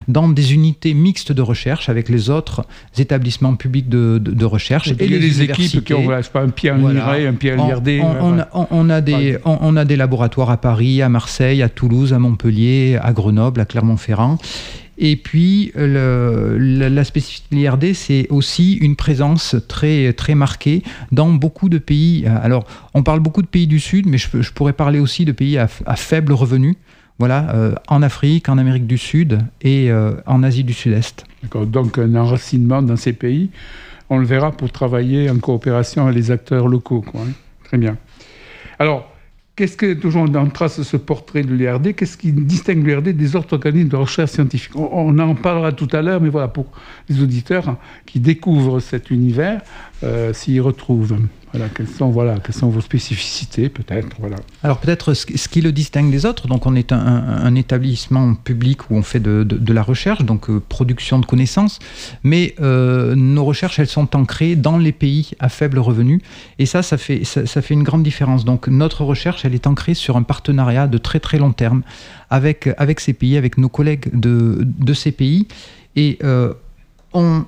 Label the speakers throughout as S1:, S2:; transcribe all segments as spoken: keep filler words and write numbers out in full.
S1: dans des unités mixtes de recherche avec les autres établissements publics de, de, de recherche.
S2: Et, et il y a des équipes qui ont voilà, je sais pas, un pied à l'I R A, un pied à l'I R D.
S1: On, on, on, on, on, a des, on, on a des laboratoires à Paris, à Marseille, à Toulouse, à Montpellier, à Grenoble, à Clermont-Ferrand. Et puis, le, la, la spécificité de l'I R D, c'est aussi une présence très, très marquée dans beaucoup de pays. Alors, on parle beaucoup de pays du Sud, mais je, je pourrais parler aussi de pays à, à faible revenu. Voilà, euh, en Afrique, en Amérique du Sud et euh, en Asie du Sud-Est.
S2: D'accord, donc un enracinement dans ces pays, on le verra pour travailler en coopération avec les acteurs locaux, quoi, hein. Très bien. Alors, qu'est-ce que, toujours on trace ce portrait de l'I R D, qu'est-ce qui distingue l'I R D des autres organismes de recherche scientifique ? on, on en parlera tout à l'heure, mais voilà, pour les auditeurs qui découvrent cet univers, euh, s'y retrouvent. Voilà, quelles sont, voilà, quelles sont vos spécificités, peut-être, voilà.
S1: Alors, peut-être ce, ce qui le distingue des autres, donc on est un, un, un établissement public où on fait de, de, de la recherche, donc euh, production de connaissances, mais euh, nos recherches, elles sont ancrées dans les pays à faible revenu, et ça, ça fait, ça, ça fait une grande différence. Donc, notre recherche, elle est ancrée sur un partenariat de très très long terme avec, avec ces pays, avec nos collègues de, de ces pays, et euh, on,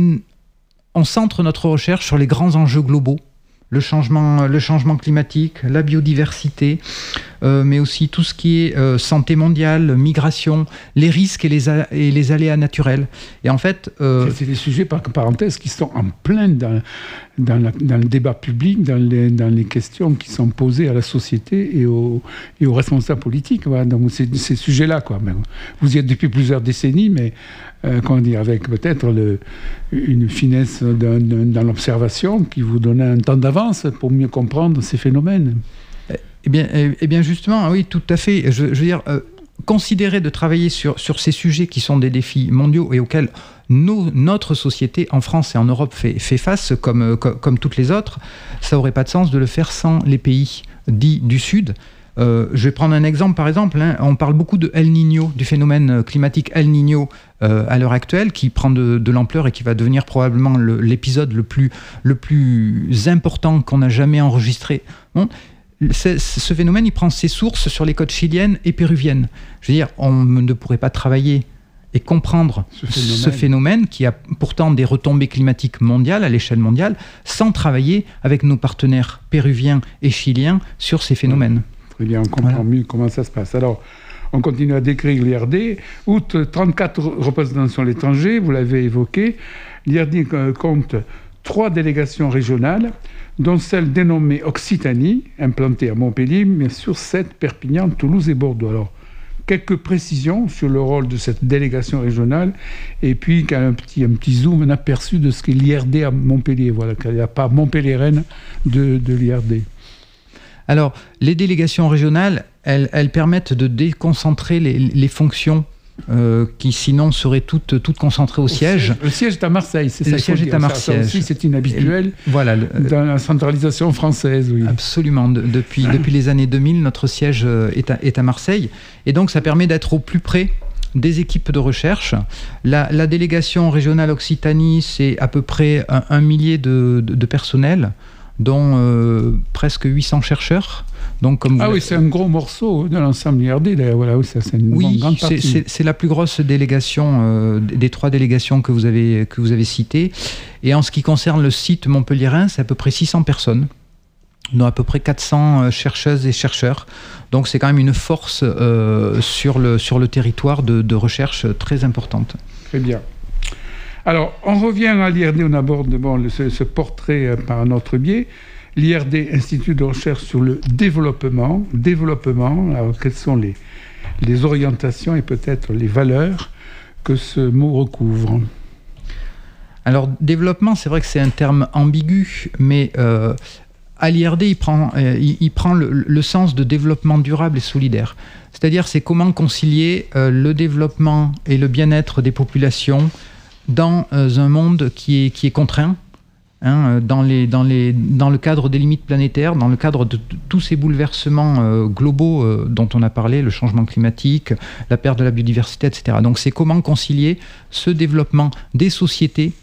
S1: on centre notre recherche sur les grands enjeux globaux. Le changement, le changement climatique, la biodiversité, euh, mais aussi tout ce qui est euh, santé mondiale, migration, les risques et les, a- et les aléas naturels. Et en fait...
S2: Euh... C'est, c'est des sujets, par parenthèse, qui sont en plein dans, dans, la, dans le débat public, dans les, dans les questions qui sont posées à la société et aux, et aux responsables politiques. Voilà. Donc, c'est ces sujets-là, quoi. Vous y êtes depuis plusieurs décennies, mais... Euh, comment dire, avec peut-être le, une finesse d'un, d'un, dans l'observation qui vous donne un temps d'avance pour mieux comprendre ces phénomènes.
S1: Eh bien, eh bien justement, oui, tout à fait. Je, je veux dire, euh, considérer de travailler sur, sur ces sujets qui sont des défis mondiaux et auxquels nos, notre société, en France et en Europe, fait, fait face, comme, comme, comme toutes les autres, ça n'aurait pas de sens de le faire sans les pays dits du Sud. Euh, je vais prendre un exemple, par exemple, hein, on parle beaucoup de El Niño, du phénomène climatique El Niño euh, à l'heure actuelle, qui prend de, de l'ampleur et qui va devenir probablement le, l'épisode le plus, le plus important qu'on a jamais enregistré. Bon, c'est, ce phénomène, il prend ses sources sur les côtes chiliennes et péruviennes. Je veux dire, on ne pourrait pas travailler et comprendre ce phénomène. ce phénomène qui a pourtant des retombées climatiques mondiales, à l'échelle mondiale, sans travailler avec nos partenaires péruviens et chiliens sur ces phénomènes.
S2: Ouais. Très bien, on comprend voilà. mieux comment ça se passe. Alors, on continue à décrire l'I R D. Outre trente-quatre représentations à l'étranger, vous l'avez évoqué, l'I R D compte trois délégations régionales, dont celle dénommée Occitanie, implantée à Montpellier, mais sur sept, Perpignan, Toulouse et Bordeaux. Alors, quelques précisions sur le rôle de cette délégation régionale, et puis un petit, un petit zoom, un aperçu de ce qu'est l'I R D à Montpellier. Voilà, qu'il n'y a pas Montpellier-Rennes de, de l'I R D.
S1: Alors, les délégations régionales, elles, elles permettent de déconcentrer les, les fonctions euh, qui, sinon, seraient toutes, toutes concentrées au siège.
S2: Le siège est à Marseille, c'est ça.
S1: Le siège est à Marseille.
S2: Ça aussi, c'est inhabituel
S1: Et, voilà, le,
S2: dans la centralisation française. Oui.
S1: Absolument. De, depuis, depuis les années deux mille, notre siège est à, est à Marseille. Et donc, ça permet d'être au plus près des équipes de recherche. La, la délégation régionale Occitanie, c'est à peu près un, un millier de, de, de personnel, dont euh, presque huit cents chercheurs. Donc, comme
S2: ah oui, c'est un gros morceau de l'ensemble I R D, d'ailleurs. Voilà, oui, ça, c'est une
S1: oui,
S2: grande partie.
S1: C'est, c'est, c'est la plus grosse délégation euh, des trois délégations que vous avez, que vous avez citées. Et en ce qui concerne le site Montpellier-Rennes, c'est à peu près six cents personnes, dont à peu près quatre cents chercheuses et chercheurs. Donc c'est quand même une force euh, sur, le, sur le territoire de, de recherche très importante.
S2: Très bien. Alors, on revient à l'I R D, on aborde bon, le, ce, ce portrait euh, par notre biais. L'I R D, Institut de recherche sur le développement. Développement, alors quelles sont les, les orientations et peut-être les valeurs que ce mot recouvre ?
S1: Alors, développement, c'est vrai que c'est un terme ambigu, mais euh, à l'I R D, il prend, euh, il, il prend le, le sens de développement durable et solidaire. C'est-à-dire, c'est comment concilier euh, le développement et le bien-être des populations dans euh, un monde qui est, qui est contraint, hein, dans, les, dans, les, dans le cadre des limites planétaires, dans le cadre de, de tous ces bouleversements euh, globaux euh, dont on a parlé, le changement climatique, la perte de la biodiversité, et cetera. Donc c'est comment concilier ce développement des sociétés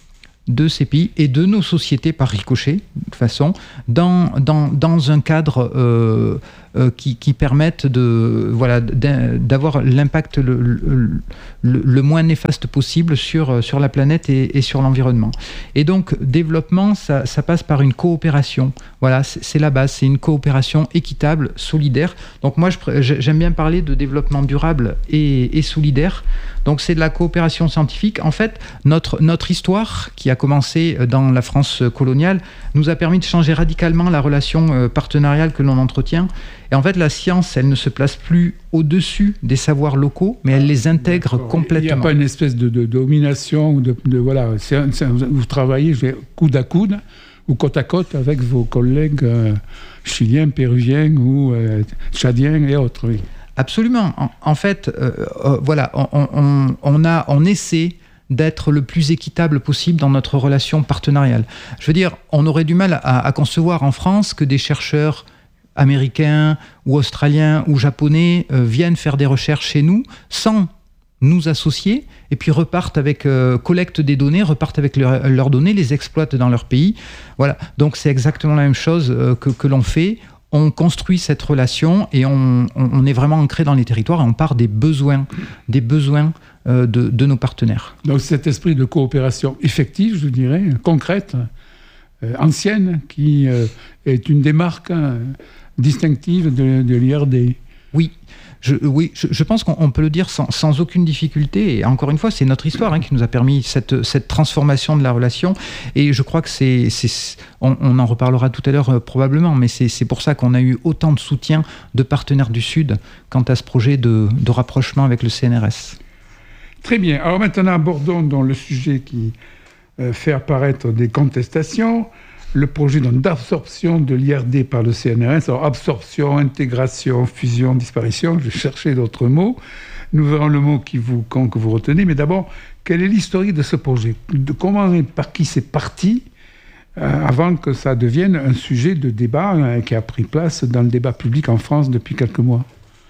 S1: de ces pays et de nos sociétés par ricochet, de toute façon, dans, dans, dans un cadre euh, euh, qui, qui permette de, voilà, d'avoir l'impact le, le, le, le moins néfaste possible sur, sur la planète et, et sur l'environnement. Et donc, développement, ça, ça passe par une coopération. Voilà, c'est la base, c'est une coopération équitable, solidaire. Donc moi, j'aime bien parler de développement durable et, et solidaire. Donc c'est de la coopération scientifique. En fait, notre, notre histoire, qui a commencé dans la France coloniale, nous a permis de changer radicalement la relation partenariale que l'on entretient. Et en fait, la science, elle ne se place plus au-dessus des savoirs locaux, mais elle les intègre D'accord. complètement.
S2: Il n'y a pas une espèce de, de, de domination, ou de, de, voilà, c'est, c'est, vous travaillez je vais, coude à coude, ou côte à côte avec vos collègues euh, chiliens, péruviens ou euh, tchadiens et autres, oui.
S1: Absolument. En, en fait, euh, euh, voilà, on, on, on, a, on essaie d'être le plus équitable possible dans notre relation partenariale. Je veux dire, on aurait du mal à, à concevoir en France que des chercheurs américains ou australiens ou japonais euh, viennent faire des recherches chez nous sans nous associer et puis repartent avec, euh, collectent des données, repartent avec leur, leurs données, les exploitent dans leur pays. Voilà. Donc c'est exactement la même chose euh, que, que l'on fait. On construit cette relation et on, on, on est vraiment ancré dans les territoires et on part des besoins, des besoins euh, de, de nos partenaires.
S2: Donc cet esprit de coopération effective, je dirais, concrète, euh, ancienne, qui euh, est une des marques euh, distinctives de, de l'I R D.
S1: Oui. Je, oui, je, je pense qu'on peut le dire sans, sans aucune difficulté. Et encore une fois, c'est notre histoire hein, qui nous a permis cette, cette transformation de la relation. Et je crois que c'est... c'est on, on en reparlera tout à l'heure euh, probablement, mais c'est, c'est pour ça qu'on a eu autant de soutien de partenaires du Sud quant à ce projet de, de rapprochement avec le C N R S.
S2: Très bien. Alors maintenant, abordons dans le sujet qui euh, fait apparaître des contestations. Le projet d'absorption de l'I R D par le C N R S. Alors, absorption, intégration, fusion, disparition, je cherchais d'autres mots. Nous verrons le mot qui vous, que vous retenez. Mais d'abord, quelle est l'historique de ce projet ? de Comment et par qui c'est parti euh, avant que ça devienne un sujet de débat euh, qui a pris place dans le débat public en France depuis quelques mois ?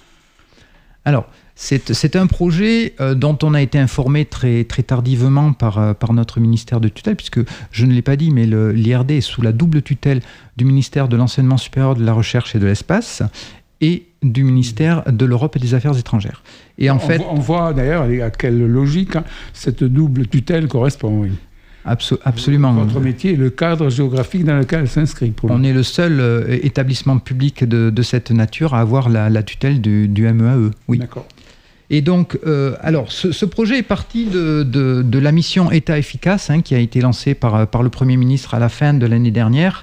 S1: Alors, c'est, c'est un projet euh, dont on a été informé très, très tardivement par, euh, par notre ministère de tutelle, puisque je ne l'ai pas dit, mais le, l'I R D est sous la double tutelle du ministère de l'Enseignement supérieur, de la Recherche et de l'Espace et du ministère de l'Europe et des Affaires étrangères. Et en
S2: on,
S1: fait,
S2: voit, on voit d'ailleurs à quelle logique hein, cette double tutelle correspond, oui.
S1: Abso- absolument.
S2: Votre métier est le cadre géographique dans lequel elle s'inscrit. Pour
S1: on est le seul euh, établissement public de, de cette nature à avoir la, la tutelle du, du M E A E. Oui.
S2: D'accord.
S1: Et donc, euh, alors, ce, ce projet est parti de, de, de la mission État efficace hein, qui a été lancée par, par le Premier ministre à la fin de l'année dernière.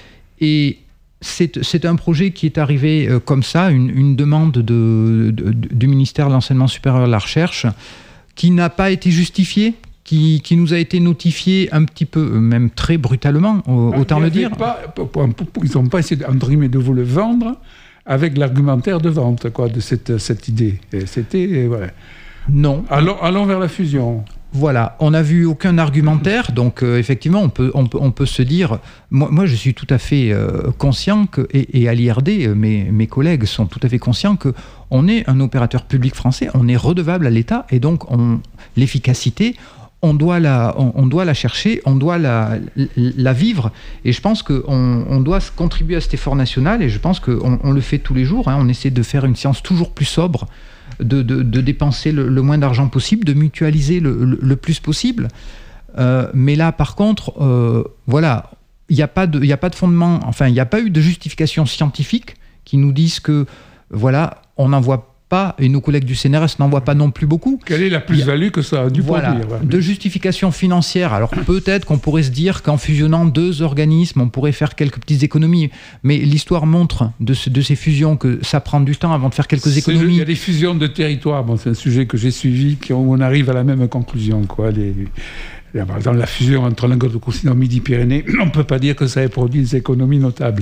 S1: Et c'est, c'est un projet qui est arrivé euh, comme ça, une, une demande de, de, de, du ministère de l'Enseignement supérieur et de la Recherche qui n'a pas été justifiée, Qui, qui nous a été notifié un petit peu, même très brutalement, autant le dire.
S2: Pas, ils n'ont pas essayé, entre guillemets, de vous le vendre avec l'argumentaire de vente quoi, de cette, cette idée. Et c'était... Voilà.
S1: Non.
S2: Allons, allons vers la fusion.
S1: Voilà, on n'a vu aucun argumentaire, donc euh, effectivement, on peut, on, peut, on peut se dire... Moi, moi je suis tout à fait euh, conscient, que, et, et à l'I R D, euh, mes, mes collègues sont tout à fait conscients qu'on est un opérateur public français, on est redevable à l'État, et donc on, l'efficacité... On doit, la, on, on doit la chercher, on doit la, la vivre. Et je pense qu'on on doit contribuer à cet effort national, et je pense qu'on on le fait tous les jours. Hein. On essaie de faire une science toujours plus sobre, de, de, de dépenser le, le moins d'argent possible, de mutualiser le, le, le plus possible. Euh, mais là, par contre, euh, voilà, il n'y a pas de, il n'y a pas de fondement, enfin, il n'y a pas eu de justification scientifique qui nous dise que, voilà, on n'en voit pas, et nos collègues du C N R S n'en voient pas non plus beaucoup.
S2: Quelle est la plus-value que ça a dû
S1: voilà,
S2: produire voilà.
S1: De justification financière. Alors peut-être qu'on pourrait se dire qu'en fusionnant deux organismes, on pourrait faire quelques petites économies. Mais l'histoire montre de, ce, de ces fusions que ça prend du temps avant de faire quelques
S2: c'est
S1: économies.
S2: Le, il y a des fusions de territoires. Bon, c'est un sujet que j'ai suivi, où on arrive à la même conclusion. Quoi. Les, par exemple, la fusion entre Languedoc-Roussillon et Midi-Pyrénées, on ne peut pas dire que ça ait produit des économies notables.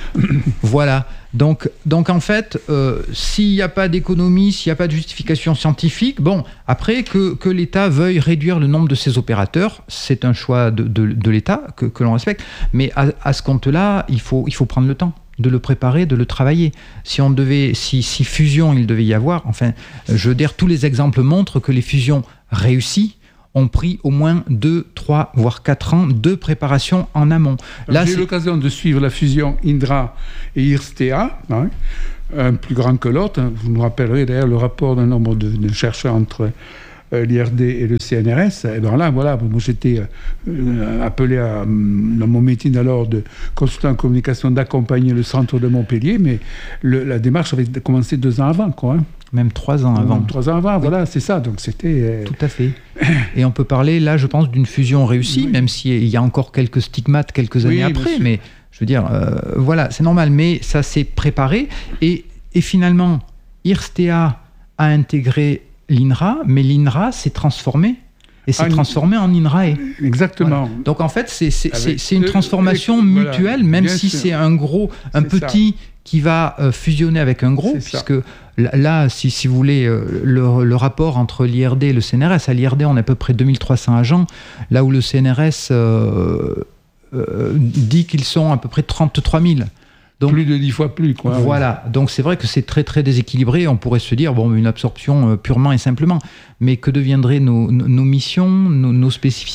S1: Voilà. Donc, donc en fait, euh, s'il n'y a pas d'économie, s'il n'y a pas de justification scientifique, bon, après que, que l'État veuille réduire le nombre de ses opérateurs, c'est un choix de, de, de l'État que, que l'on respecte. Mais à, à ce compte-là, il faut, il faut prendre le temps de le préparer, de le travailler. Si on devait, si, si fusion il devait y avoir, enfin, je veux dire, tous les exemples montrent que les fusions réussies ont pris au moins deux, trois, voire quatre ans de préparation en amont.
S2: Là, j'ai eu l'occasion de suivre la fusion Indra et IRSTEA, hein, un plus grand que l'autre. Vous nous rappellerez d'ailleurs le rapport d'un nombre de, de chercheurs entre euh, l'I R D et le C N R S. Et bien là, voilà, moi j'étais euh, appelé à, dans mon métier d'alors de consultant en communication d'accompagner le centre de Montpellier, mais le, la démarche avait commencé deux ans avant, quoi. Hein.
S1: Même trois ans avant.
S2: Même trois ans avant, oui. Voilà, c'est ça. Donc c'était. Euh...
S1: Tout à fait. Et on peut parler là, je pense, d'une fusion réussie, oui. Même s'il y a encore quelques stigmates quelques années oui, après. Mais je veux dire, euh, voilà, c'est normal. Mais ça s'est préparé. Et, et finalement, IRSTEA a intégré l'INRA, mais l'INRA s'est transformé. Et s'est ah, transformé en INRAE.
S2: Exactement.
S1: Voilà. Donc en fait, c'est, c'est, c'est, c'est une transformation avec, mutuelle, voilà, même si sûr. C'est un gros, un c'est petit ça. Qui va euh, fusionner avec un gros, c'est puisque là, là, si, si vous voulez, euh, le, le rapport entre l'I R D et le C N R S, à l'I R D, on a à peu près deux mille trois cents agents, là où le C N R S euh, euh, dit qu'ils sont à peu près trente-trois mille.
S2: Donc, plus de dix fois plus, quoi.
S1: Voilà, oui. Donc c'est vrai que c'est très très déséquilibré. On pourrait se dire, bon, une absorption euh, purement et simplement. Mais que deviendraient nos, nos, nos missions, nos, nos spécificités ?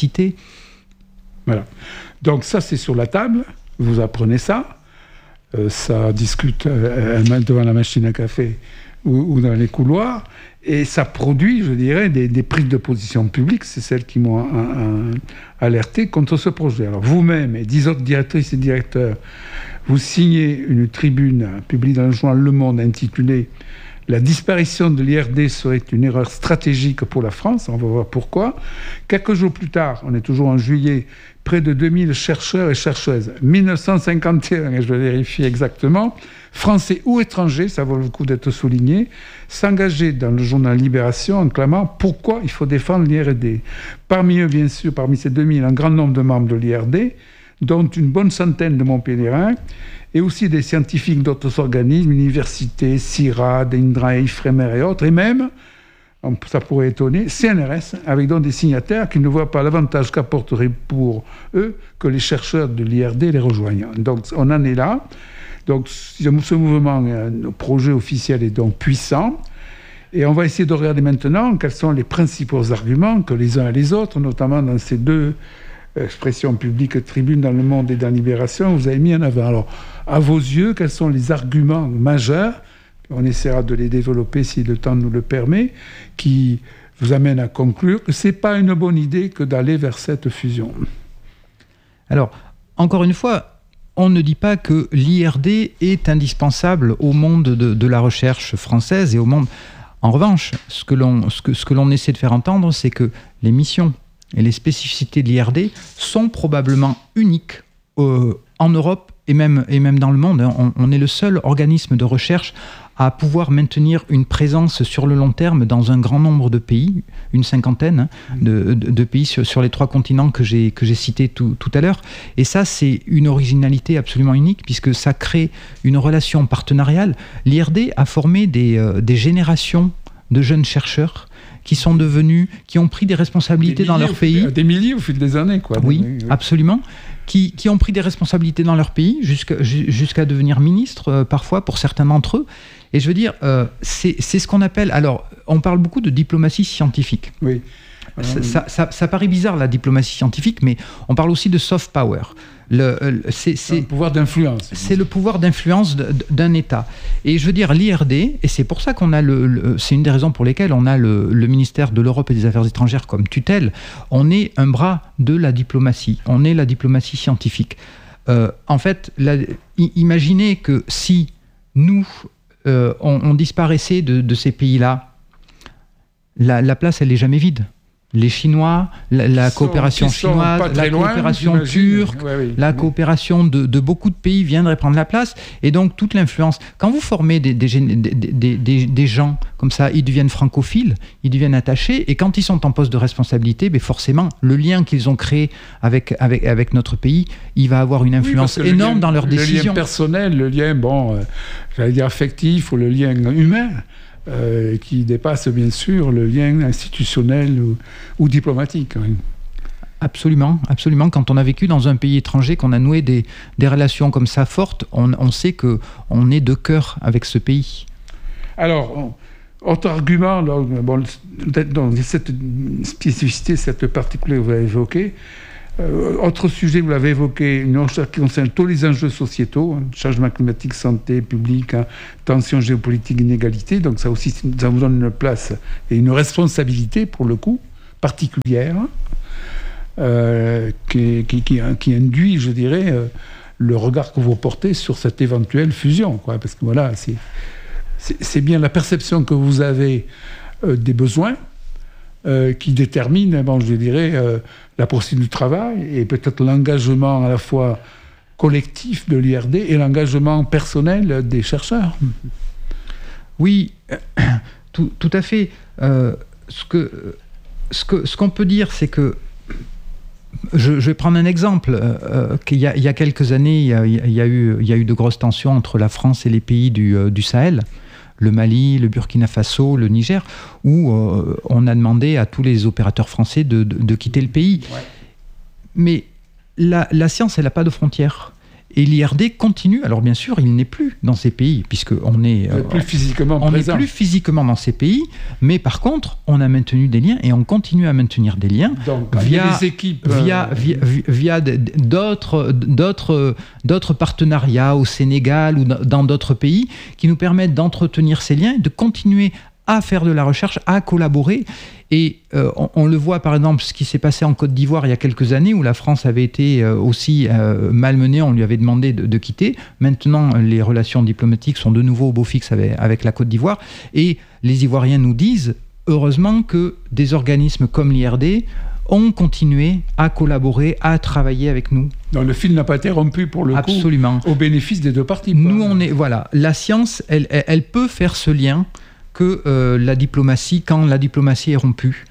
S2: Voilà. Donc ça, c'est sur la table. Vous apprenez ça. Euh, ça discute euh, devant la machine à café ou, ou dans les couloirs. Et ça produit, je dirais, des, des prises de position publiques. C'est celles qui m'ont un, un, alerté contre ce projet. Alors vous-même et dix autres directrices et directeurs, vous signez une tribune publiée dans le journal Le Monde intitulée « La disparition de l'I R D serait une erreur stratégique pour la France ». On va voir pourquoi. Quelques jours plus tard, on est toujours en juillet, près de deux mille chercheurs et chercheuses, mille neuf cent cinquante et un, et je vais vérifier exactement, français ou étrangers, ça vaut le coup d'être souligné, s'engager dans le journal Libération en clamant « Pourquoi il faut défendre l'I R D ?» Parmi eux, bien sûr, parmi ces deux mille, un grand nombre de membres de l'I R D, dont une bonne centaine de Montpelliérains, et aussi des scientifiques d'autres organismes, universités, CIRAD, INDRA, IFREMER et autres, et même, ça pourrait étonner, C N R S, avec donc des signataires qui ne voient pas l'avantage qu'apporterait pour eux que les chercheurs de l'I R D les rejoignent. Donc on en est là. Donc ce mouvement, le projet officiel est donc puissant. Et on va essayer de regarder maintenant quels sont les principaux arguments que les uns et les autres, notamment dans ces deux expression publique, tribune dans Le Monde et dans Libération, vous avez mis en avant. Alors, à vos yeux, quels sont les arguments majeurs, on essaiera de les développer si le temps nous le permet, qui vous amènent à conclure que ce n'est pas une bonne idée que d'aller vers cette fusion?
S1: Alors, encore une fois, on ne dit pas que l'I R D est indispensable au monde de, de la recherche française et au monde... En revanche, ce que l'on, ce que, ce que l'on essaie de faire entendre, c'est que les missions et les spécificités de l'I R D sont probablement uniques euh, en Europe et même, et même dans le monde. On, on est le seul organisme de recherche à pouvoir maintenir une présence sur le long terme dans un grand nombre de pays, une cinquantaine de, de, de pays sur, sur les trois continents que j'ai, que j'ai cités tout, tout à l'heure. Et ça, c'est une originalité absolument unique puisque ça crée une relation partenariale. L'I R D a formé des, euh, des générations de jeunes chercheurs qui sont devenus, qui ont pris des responsabilités des dans leur pays.
S2: Des milliers au fil des années, quoi.
S1: Oui,
S2: oui.
S1: absolument. Qui, qui ont pris des responsabilités dans leur pays, jusqu'à, jusqu'à devenir ministres, euh, parfois, pour certains d'entre eux. Et je veux dire, euh, c'est, c'est ce qu'on appelle... Alors, on parle beaucoup de diplomatie scientifique.
S2: Oui.
S1: Ça, ça, ça, ça paraît bizarre, la diplomatie scientifique, mais on parle aussi de soft power. Le, c'est, c'est,
S2: le pouvoir d'influence.
S1: C'est le pouvoir d'influence d'un État. Et je veux dire, l'I R D, et c'est pour ça qu'on a le, le c'est une des raisons pour lesquelles on a le, le ministère de l'Europe et des Affaires étrangères comme tutelle, on est un bras de la diplomatie, on est la diplomatie scientifique. Euh, en fait, la, imaginez que si nous, euh, on, on disparaissait de, de ces pays-là, la, la place, elle n'est jamais vide. Les Chinois, la, la coopération chinoise, la loin, coopération turque, ouais, oui, la oui. coopération de, de beaucoup de pays viendraient prendre la place. Et donc, toute l'influence. Quand vous formez des, des, des, des, des gens comme ça, ils deviennent francophiles, ils deviennent attachés. Et quand ils sont en poste de responsabilité, ben forcément, le lien qu'ils ont créé avec, avec, avec notre pays, il va avoir une influence oui, énorme
S2: lien,
S1: dans leurs décisions.
S2: Le lien personnel, le lien, bon, euh, j'allais dire affectif ou le lien humain. Euh, qui dépasse bien sûr le lien institutionnel ou, ou diplomatique. Oui.
S1: Absolument, absolument. Quand on a vécu dans un pays étranger, qu'on a noué des, des relations comme ça fortes, on, on sait qu'on est de cœur avec ce pays.
S2: Alors, on, autre argument, là, bon, donc, cette spécificité, cette particularité que vous avez évoquée. Euh, autre sujet, vous l'avez évoqué, une recherche qui concerne tous les enjeux sociétaux, hein, changement climatique, santé publique, hein, tensions géopolitiques, inégalités. Donc ça aussi, ça vous donne une place et une responsabilité, pour le coup, particulière, hein, euh, qui, qui, qui, qui induit, je dirais, euh, le regard que vous portez sur cette éventuelle fusion, quoi, parce que voilà, c'est, c'est, c'est bien la perception que vous avez euh, des besoins euh, qui détermine, bon, je dirais, euh, la poursuite du travail et peut-être l'engagement à la fois collectif de l'I R D et l'engagement personnel des chercheurs.
S1: Oui, tout, tout à fait. Euh, ce, que, ce, que, ce qu'on peut dire, c'est que Je, je vais prendre un exemple. Euh, qu'il y a, il y a quelques années, il y a, il y a eu, il y a eu de grosses tensions entre la France et les pays du, euh, du Sahel, le Mali, le Burkina Faso, le Niger, où euh, on a demandé à tous les opérateurs français de, de, de quitter le pays. Ouais. Mais la, la science, elle n'a pas de frontières. Et l'I R D continue. Alors bien sûr, il n'est plus dans ces pays, puisqu'on est,
S2: euh, plus physiquement
S1: on
S2: présent.
S1: n'est plus physiquement dans ces pays, mais par contre, on a maintenu des liens et on continue à maintenir des liens.
S2: Donc,
S1: via
S2: les équipes,
S1: via,
S2: euh...
S1: via, via, via d'autres, d'autres, d'autres partenariats au Sénégal ou dans d'autres pays qui nous permettent d'entretenir ces liens et de continuer à faire de la recherche, à collaborer. Et euh, on, on le voit par exemple ce qui s'est passé en Côte d'Ivoire il y a quelques années où la France avait été euh, aussi euh, malmenée, on lui avait demandé de, de quitter. Maintenant, les relations diplomatiques sont de nouveau au beau fixe avec, avec la Côte d'Ivoire. Et les Ivoiriens nous disent, heureusement que des organismes comme l'I R D ont continué à collaborer, à travailler avec nous.
S2: Donc le fil n'a pas été rompu pour le
S1: Absolument.
S2: coup, au bénéfice des deux parties.
S1: Nous, on est, voilà, la science, elle, elle, elle peut faire ce lien que euh, la diplomatie, quand la diplomatie est rompue.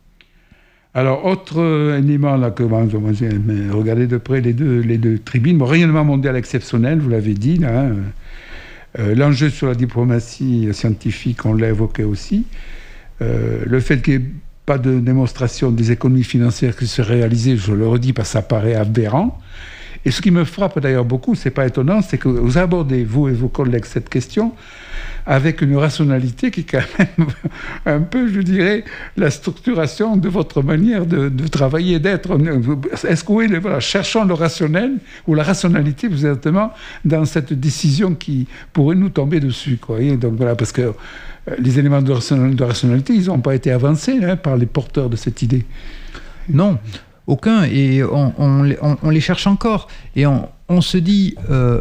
S2: Alors, autre euh, élément là que moi, j'ai regardé de près les deux, les deux tribunes, bon, rayonnement mondial exceptionnel, vous l'avez dit, là, hein, euh, l'enjeu sur la diplomatie scientifique, on l'a évoqué aussi, euh, le fait qu'il n'y ait pas de démonstration des économies financières qui se réalisent, je le redis parce que ça paraît aberrant. Et ce qui me frappe d'ailleurs beaucoup, c'est pas étonnant, c'est que vous abordez, vous et vos collègues, cette question avec une rationalité qui est quand même un peu, je dirais, la structuration de votre manière de, de travailler, d'être. Est-ce que oui, voilà, cherchons le rationnel ou la rationalité, vous êtes dans cette décision qui pourrait nous tomber dessus, quoi. Et donc voilà, parce que les éléments de rationalité, ils n'ont pas été avancés hein, par les porteurs de cette idée.
S1: Non. Aucun, et on, on, on, on les cherche encore. Et on, on se dit, euh,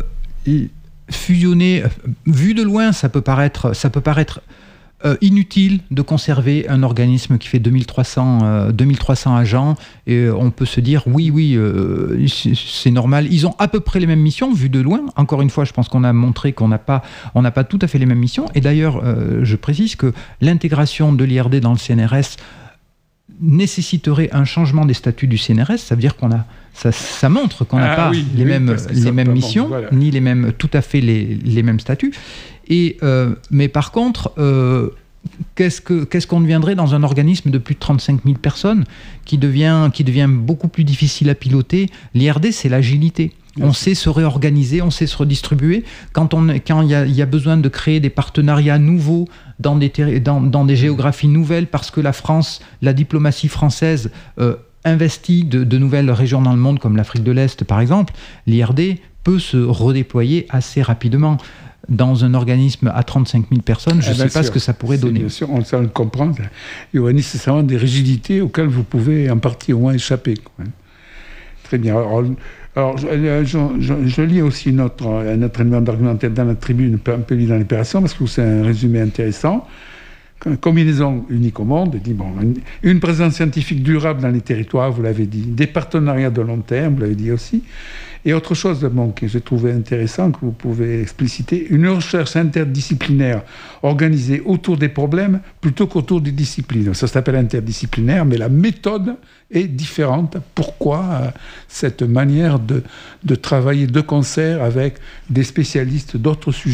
S1: fusionner, vu de loin, ça peut paraître, ça peut paraître euh, inutile de conserver un organisme qui fait deux mille trois cents, euh, deux mille trois cents agents, et on peut se dire, oui, oui, euh, c'est, c'est normal. Ils ont à peu près les mêmes missions, vu de loin. Encore une fois, je pense qu'on a montré qu'on n'a pas, on n'a pas tout à fait les mêmes missions. Et d'ailleurs, euh, je précise que l'intégration de l'I R D dans le C N R S nécessiterait un changement des statuts du C N R S, ça veut dire qu'on a, ça, ça montre qu'on n'a ah, pas oui, les, oui, mêmes, les mêmes missions, bon, voilà. ni les mêmes, tout à fait les, les mêmes statuts. Et, euh, mais par contre, euh, qu'est-ce, que, qu'est-ce qu'on deviendrait dans un organisme de plus de trente-cinq mille personnes qui devient, qui devient beaucoup plus difficile à piloter? L'I R D, c'est l'agilité. On sait se réorganiser, on sait se redistribuer. Quand on, quand il y a, il y a besoin de créer des partenariats nouveaux dans des, terri- dans, dans des géographies nouvelles, parce que la France, la diplomatie française euh, investit de, de nouvelles régions dans le monde, comme l'Afrique de l'Est par exemple, l'I R D peut se redéployer assez rapidement. Dans un organisme à trente-cinq mille personnes, je ne eh sais pas sûr. ce que ça pourrait donner.
S2: Bien sûr, on le comprend. Il y aurait nécessairement des rigidités auxquelles vous pouvez en partie au moins échapper. Quoi. Très bien. Alors, Alors, je, je, je, je lis aussi notre, notre élément d'argumentaire dans la tribune, un peu lu dans l'opération, parce que c'est un résumé intéressant. Combinaison unique au monde, dit, bon, une, une présence scientifique durable dans les territoires, vous l'avez dit, des partenariats de long terme, vous l'avez dit aussi, et autre chose bon, que j'ai trouvé intéressant, que vous pouvez expliciter, une recherche interdisciplinaire organisée autour des problèmes plutôt qu'autour des disciplines. Ça s'appelle interdisciplinaire, mais la méthode est différente. Pourquoi euh, cette manière de, de travailler de concert avec des spécialistes d'autres sujets ?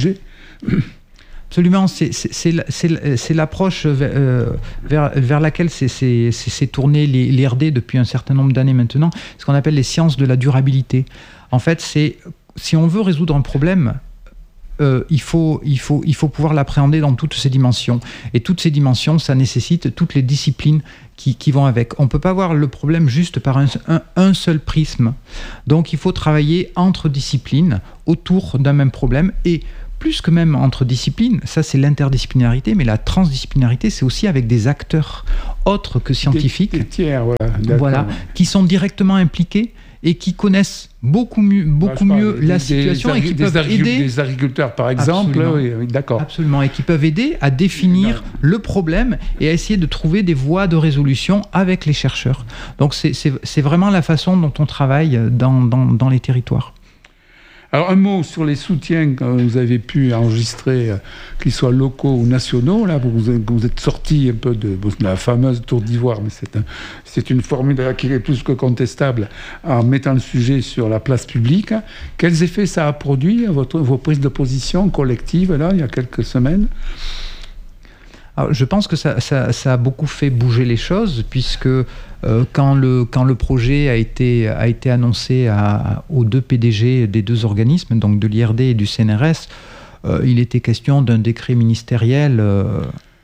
S1: Absolument, c'est, c'est, c'est, c'est, c'est l'approche vers, euh, vers, vers laquelle c'est, c'est, c'est, c'est tourné l'I R D depuis un certain nombre d'années maintenant, ce qu'on appelle les sciences de la durabilité. En fait, c'est, si on veut résoudre un problème, euh, il faut, il faut, il faut pouvoir l'appréhender dans toutes ses dimensions. Et toutes ces dimensions, ça nécessite toutes les disciplines qui, qui vont avec. On ne peut pas voir le problème juste par un, un, un seul prisme. Donc, il faut travailler entre disciplines autour d'un même problème. Et plus que même entre disciplines, ça c'est l'interdisciplinarité, mais la transdisciplinarité, c'est aussi avec des acteurs autres que scientifiques,
S2: des, des tiers, voilà,
S1: voilà, qui sont directement impliqués et qui connaissent beaucoup mieux, beaucoup bah, mieux la des, situation des, et qui
S2: des
S1: peuvent
S2: agricul-
S1: aider...
S2: Des agriculteurs, par exemple, oui, oui, d'accord.
S1: Absolument, et qui peuvent aider à définir le problème et à essayer de trouver des voies de résolution avec les chercheurs. Donc c'est, c'est, c'est vraiment la façon dont on travaille dans, dans, dans les territoires.
S2: Alors un mot sur les soutiens que vous avez pu enregistrer, euh, qu'ils soient locaux ou nationaux. Là, vous, vous êtes sorti un peu de, de la fameuse tour d'ivoire, mais c'est, un, c'est une formule qui est plus que contestable en mettant le sujet sur la place publique. Quels effets ça a produit à votre, vos prises de position collectives là, il y a quelques semaines?
S1: Alors, je pense que ça, ça, ça a beaucoup fait bouger les choses, puisque euh, quand, le, quand le projet a été, a été annoncé à, aux deux P D G des deux organismes, donc de l'I R D et du C N R S, euh, il était question d'un décret ministériel euh,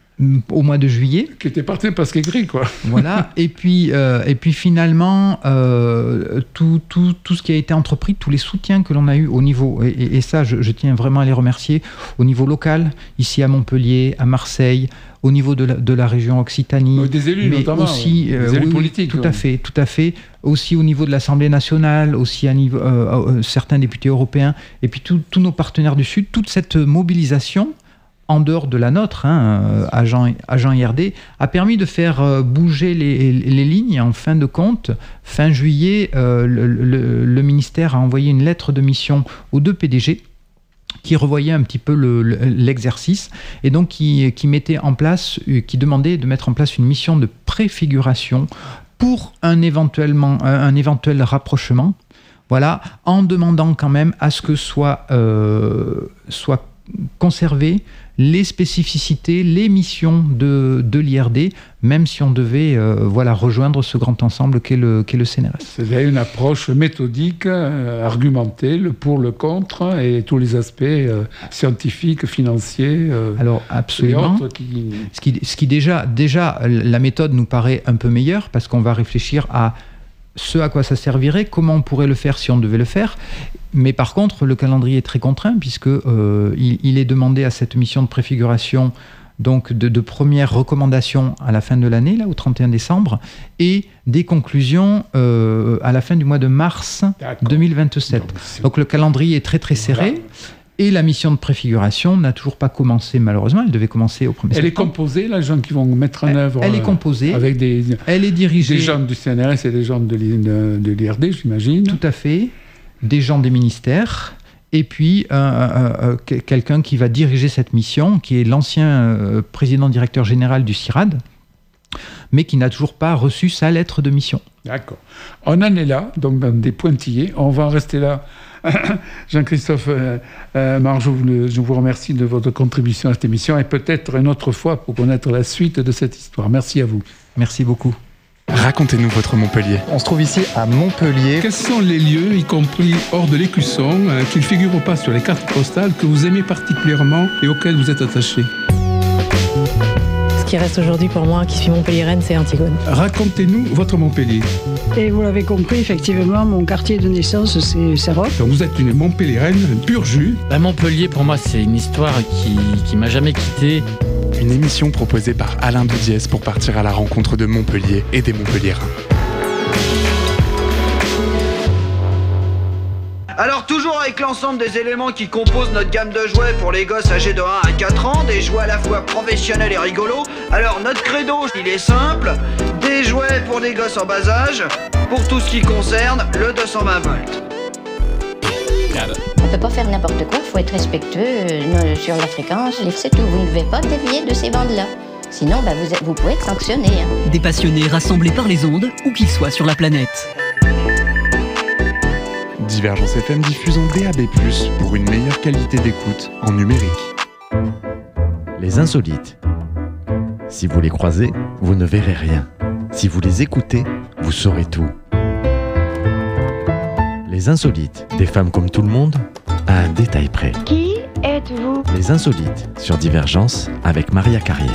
S1: au mois de juillet.
S2: Qui était parti parce qu'écrit, quoi.
S1: Voilà, et puis, euh, et puis finalement, euh, tout, tout, tout ce qui a été entrepris, tous les soutiens que l'on a eu au niveau, et, et ça je, je tiens vraiment à les remercier, au niveau local, ici à Montpellier, à Marseille, au niveau de la, de la région Occitanie,
S2: des élus
S1: mais
S2: notamment,
S1: aussi,
S2: des
S1: euh,
S2: élus
S1: oui,
S2: politiques.
S1: Tout
S2: ouais.
S1: à fait, tout à fait. Aussi au niveau de l'Assemblée nationale, aussi à niveau, euh, euh, certains députés européens, et puis tous nos partenaires du Sud, toute cette mobilisation, en dehors de la nôtre, hein, euh, agent, agent I R D, a permis de faire euh, bouger les, les lignes. En fin de compte, fin juillet, euh, le, le, le ministère a envoyé une lettre de mission aux deux P D G qui revoyait un petit peu le, le, l'exercice et donc qui, qui mettait en place, qui demandait de mettre en place une mission de préfiguration pour un, éventuellement, un éventuel rapprochement, voilà, en demandant quand même à ce que soit, euh, soit conservé les spécificités, les missions de, de l'I R D, même si on devait euh, voilà, rejoindre ce grand ensemble qu'est le, qu'est le C N R S.
S2: C'est une approche méthodique, euh, argumentée, le pour, le contre, et tous les aspects euh, scientifiques, financiers. Euh,
S1: Alors absolument. Qui... Ce, qui, ce qui déjà, déjà, la méthode nous paraît un peu meilleure, parce qu'on va réfléchir à ce à quoi ça servirait, comment on pourrait le faire si on devait le faire. Mais par contre, le calendrier est très contraint, puisque euh, il, il est demandé à cette mission de préfiguration donc de, de premières recommandations à la fin de l'année, là, au trente et un décembre, et des conclusions euh, à la fin du mois de mars D'accord. deux mille vingt-sept. Donc, donc le calendrier est très très serré. Voilà. Et la mission de préfiguration n'a toujours pas commencé, malheureusement. Elle devait commencer au premier septembre.
S2: Elle est composée, les gens qui vont mettre en
S1: elle,
S2: œuvre...
S1: Elle est composée.
S2: Avec des,
S1: elle est dirigée...
S2: Des gens du C N R S et des gens de, de, de l'I R D, j'imagine.
S1: Tout à fait. Des gens des ministères. Et puis, euh, euh, euh, quelqu'un qui va diriger cette mission, qui est l'ancien euh, président-directeur général du CIRAD, mais qui n'a toujours pas reçu sa lettre de mission.
S2: D'accord. On en est là, donc dans des pointillés. On va en rester là. Jean-Christophe euh, euh, Margeau, je vous remercie de votre contribution à cette émission et peut-être une autre fois pour connaître la suite de cette histoire. Merci à vous.
S1: Merci beaucoup.
S3: Racontez-nous votre Montpellier.
S4: On se trouve ici à Montpellier.
S2: Quels sont les lieux, y compris hors de l'Écusson, euh, qui ne figurent pas sur les cartes postales, que vous aimez particulièrement et auxquels vous êtes attaché ?
S5: Ce qui reste aujourd'hui pour moi, qui suis montpelliéraine, c'est Antigone.
S2: Racontez-nous votre Montpellier.
S6: Et vous l'avez compris, effectivement, mon quartier de naissance, c'est Saroc.
S2: Donc vous êtes une Montpelliéraine pur jus.
S7: Bah, Montpellier, pour moi, c'est une histoire qui, qui m'a jamais quitté.
S3: Une émission proposée par Alain Doudiès pour partir à la rencontre de Montpellier et des Montpelliérains.
S8: Alors toujours avec l'ensemble des éléments qui composent notre gamme de jouets pour les gosses âgés de un à quatre ans, des jouets à la fois professionnels et rigolos. Alors notre credo, il est simple, des jouets pour des gosses en bas âge, pour tout ce qui concerne le deux cent vingt volts.
S9: On ne peut pas faire n'importe quoi, il faut être respectueux euh, sur la fréquence, c'est tout, vous ne devez pas dévier de ces bandes-là. Sinon, bah, vous, vous pouvez être sanctionné. Hein.
S10: Des passionnés rassemblés par les ondes, où qu'ils soient sur la planète.
S3: Divergence F M diffuse en D A B plus, pour une meilleure qualité d'écoute en numérique.
S11: Les insolites. Si vous les croisez, vous ne verrez rien. Si vous les écoutez, vous saurez tout. Les insolites, des femmes comme tout le monde, à un détail près.
S12: Qui êtes-vous?
S11: Les Insolites sur Divergence avec Maria Carrier.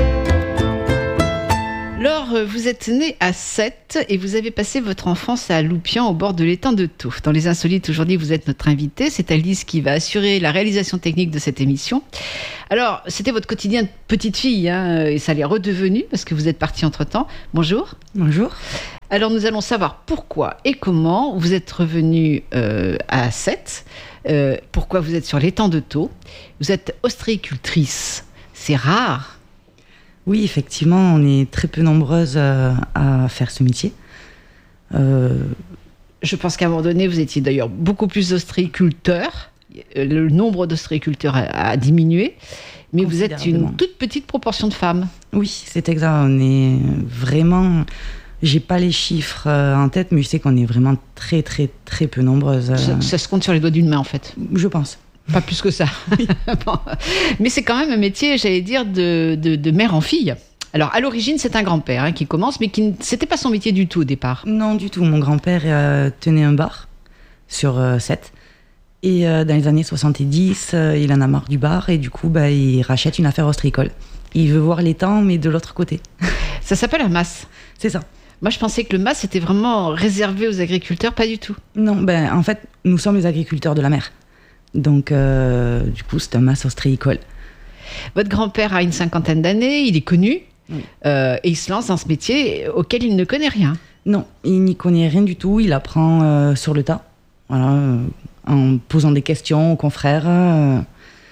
S13: Laure, vous êtes née à Sète et vous avez passé votre enfance à Loupian au bord de l'étang de Thau. Dans Les Insolites, aujourd'hui, vous êtes notre invitée. C'est Alice qui va assurer la réalisation technique de cette émission. Alors, c'était votre quotidien de petite fille, hein, et ça l'est redevenu parce que vous êtes partie entre-temps. Bonjour.
S14: Bonjour.
S13: Alors, nous allons savoir pourquoi et comment vous êtes revenue euh, à Sète, euh, pourquoi vous êtes sur l'étang de Thau. Vous êtes ostréicultrice. C'est rare.
S14: Oui, effectivement, on est très peu nombreuses à, à faire ce métier. Euh...
S13: Je pense qu'à un moment donné, vous étiez d'ailleurs beaucoup plus d'ostréiculteurs. Le nombre d'ostréiculteurs a, a diminué. Mais vous êtes une toute petite proportion de femmes.
S14: Oui, c'est exact. On est vraiment... J'ai pas les chiffres en tête, mais je sais qu'on est vraiment très, très, très peu nombreuses.
S13: Ça, ça se compte sur les doigts d'une main, en fait.
S14: Je pense.
S13: Pas plus que ça. Bon. Mais c'est quand même un métier, j'allais dire, de, de, de mère en fille. Alors, à l'origine, c'est un grand-père hein, qui commence, mais qui c'était pas son métier du tout au départ.
S14: Non, du tout. Mon grand-père euh, tenait un bar sur euh, Sète. Et euh, dans les années soixante-dix, euh, il en a marre du bar et du coup, bah, il rachète une affaire ostréicole. Il veut voir l'étang, mais de l'autre côté.
S13: Ça s'appelle un mas.
S14: C'est ça.
S13: Moi, je pensais que le mas était vraiment réservé aux agriculteurs, pas du tout.
S14: Non, ben, en fait, nous sommes les agriculteurs de la mer. Donc, euh, du coup, c'est un mas ostréicole.
S13: Votre grand-père a une cinquantaine d'années, il est connu, oui. euh, et il se lance dans ce métier auquel il ne connaît rien.
S14: Non, il n'y connaît rien du tout, il apprend euh, sur le tas, voilà, euh, en posant des questions aux confrères. Euh,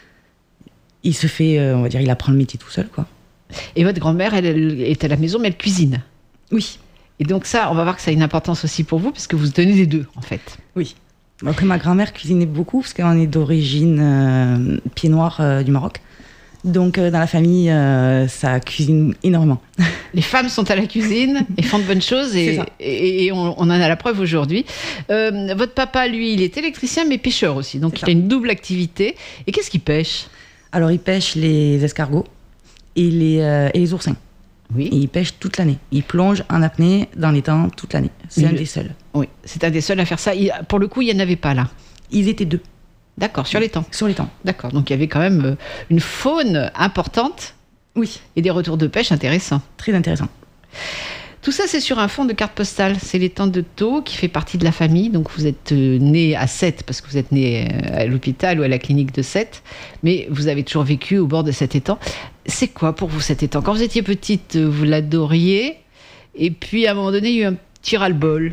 S14: il se fait, euh, on va dire, il apprend le métier tout seul, quoi.
S13: Et votre grand-mère, elle, elle est à la maison, mais elle cuisine.
S14: Oui.
S13: Et donc ça, on va voir que ça a une importance aussi pour vous, parce que vous tenez les deux, en fait.
S14: Oui. Après, ma grand-mère cuisinait beaucoup, parce qu'on est d'origine euh, pied noir euh, du Maroc. Donc, euh, dans la famille, euh, ça cuisine énormément.
S13: Les femmes sont à la cuisine et font de bonnes choses, et, et, et on, on en a la preuve aujourd'hui. Euh, votre papa, lui, il est électricien, mais pêcheur aussi. Donc, il a une double activité. Et qu'est-ce qu'il pêche?
S14: Alors, il pêche les escargots et les, euh, et les oursins.
S13: Oui.
S14: Et il pêche toute l'année. Il plonge en apnée dans l'étang toute l'année. C'est
S13: Mais
S14: un
S13: le...
S14: des seuls.
S13: Oui, c'est un des seuls à faire ça. Il... Pour le coup, il n'y en avait pas là.
S14: Ils étaient deux.
S13: D'accord, sur l'étang.
S14: Sur l'étang.
S13: D'accord, donc il y avait quand même une faune importante.
S14: Oui.
S13: Et des retours de pêche intéressants.
S14: Très intéressants.
S13: Tout ça, c'est sur un fond de carte postale. C'est l'étang de Thau qui fait partie de la famille. Donc vous êtes né à Sète parce que vous êtes né à l'hôpital ou à la clinique de Sète. Mais vous avez toujours vécu au bord de cet étang. C'est quoi pour vous cet étang? Quand vous étiez petite, vous l'adoriez. Et puis à un moment donné, il y a eu un petit ras-le-bol.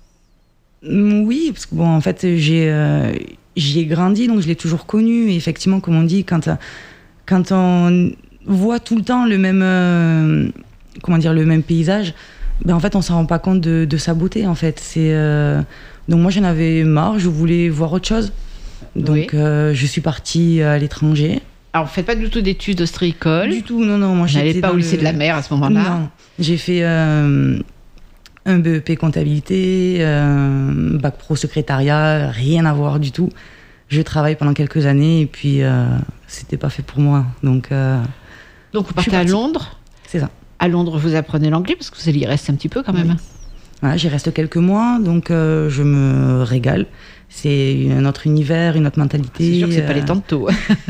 S14: Oui, parce que bon, en fait, j'ai, euh, j'y ai grandi, donc je l'ai toujours connu. Et effectivement, comme on dit, quand, quand on voit tout le temps le même, euh, comment dire, le même paysage, ben en fait, on s'en rend pas compte de, de sa beauté. En fait, c'est euh... donc moi, j'en avais marre. Je voulais voir autre chose. Donc, oui. euh, je suis partie à l'étranger.
S13: Alors, vous ne faites pas du tout d'études ostréicoles?
S14: Du tout, non, non. Moi,
S13: je n'allais pas au lycée
S14: le...
S13: de la mer à ce moment-là?
S14: Non, j'ai fait euh, un B E P comptabilité, euh, bac pro secrétariat, rien à voir du tout. Je travaille pendant quelques années et puis euh, c'était pas fait pour moi. Donc, euh,
S13: Donc vous partez à Londres?
S14: C'est ça.
S13: À Londres, vous apprenez l'anglais parce que vous allez y rester un petit peu quand même.
S14: Oui. Voilà, j'y reste quelques mois, donc euh, je me régale. C'est un autre univers, une autre mentalité.
S13: C'est sûr que c'est euh... pas les temps de Thau.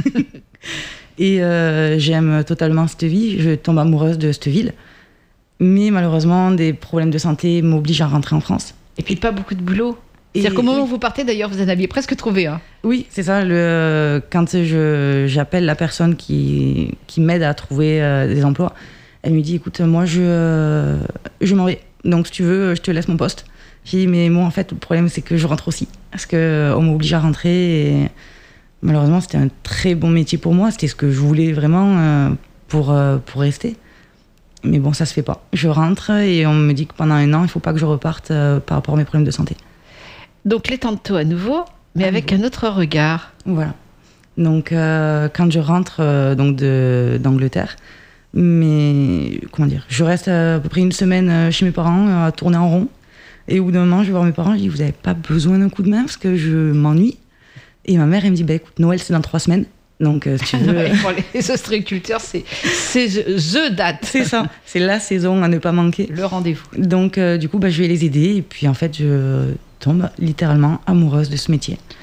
S14: Et euh, j'aime totalement cette vie, je tombe amoureuse de cette ville. Mais malheureusement, des problèmes de santé m'obligent à rentrer en France.
S13: Et puis pas beaucoup de boulot. C'est-à-dire qu'au moment oui. où vous partez, d'ailleurs, vous en aviez presque trouvé un. Hein.
S14: Oui, c'est ça. Le, quand je, j'appelle la personne qui, qui m'aide à trouver euh, des emplois, elle me dit, écoute, moi, je, euh, je m'en vais. Donc, si tu veux, je te laisse mon poste. J'ai dit, mais moi, en fait, le problème, c'est que je rentre aussi. Parce qu'on m'oblige à rentrer. Et malheureusement, c'était un très bon métier pour moi. C'était ce que je voulais vraiment euh, pour, euh, pour rester. Mais bon, ça se fait pas. Je rentre et on me dit que pendant un an, il faut pas que je reparte euh, par rapport à mes problèmes de santé.
S13: Donc l'étang de Thau à nouveau, mais à avec nouveau. un autre regard.
S14: Voilà. Donc euh, quand je rentre euh, donc de, d'Angleterre, mais comment dire, je reste à peu près une semaine chez mes parents à tourner en rond. Et au bout d'un moment, je vais voir mes parents, je dis, vous n'avez pas besoin d'un coup de main parce que je m'ennuie. Et ma mère, elle me dit, bah, écoute, Noël, c'est dans trois semaines. Donc, euh, si tu veux...
S13: Pour les ostréiculteurs, c'est, c'est the date.
S14: C'est ça, c'est la saison à ne pas manquer.
S13: Le rendez-vous.
S14: Donc, euh, du coup, bah, je vais les aider. Et puis, en fait, je tombe littéralement amoureuse de ce métier.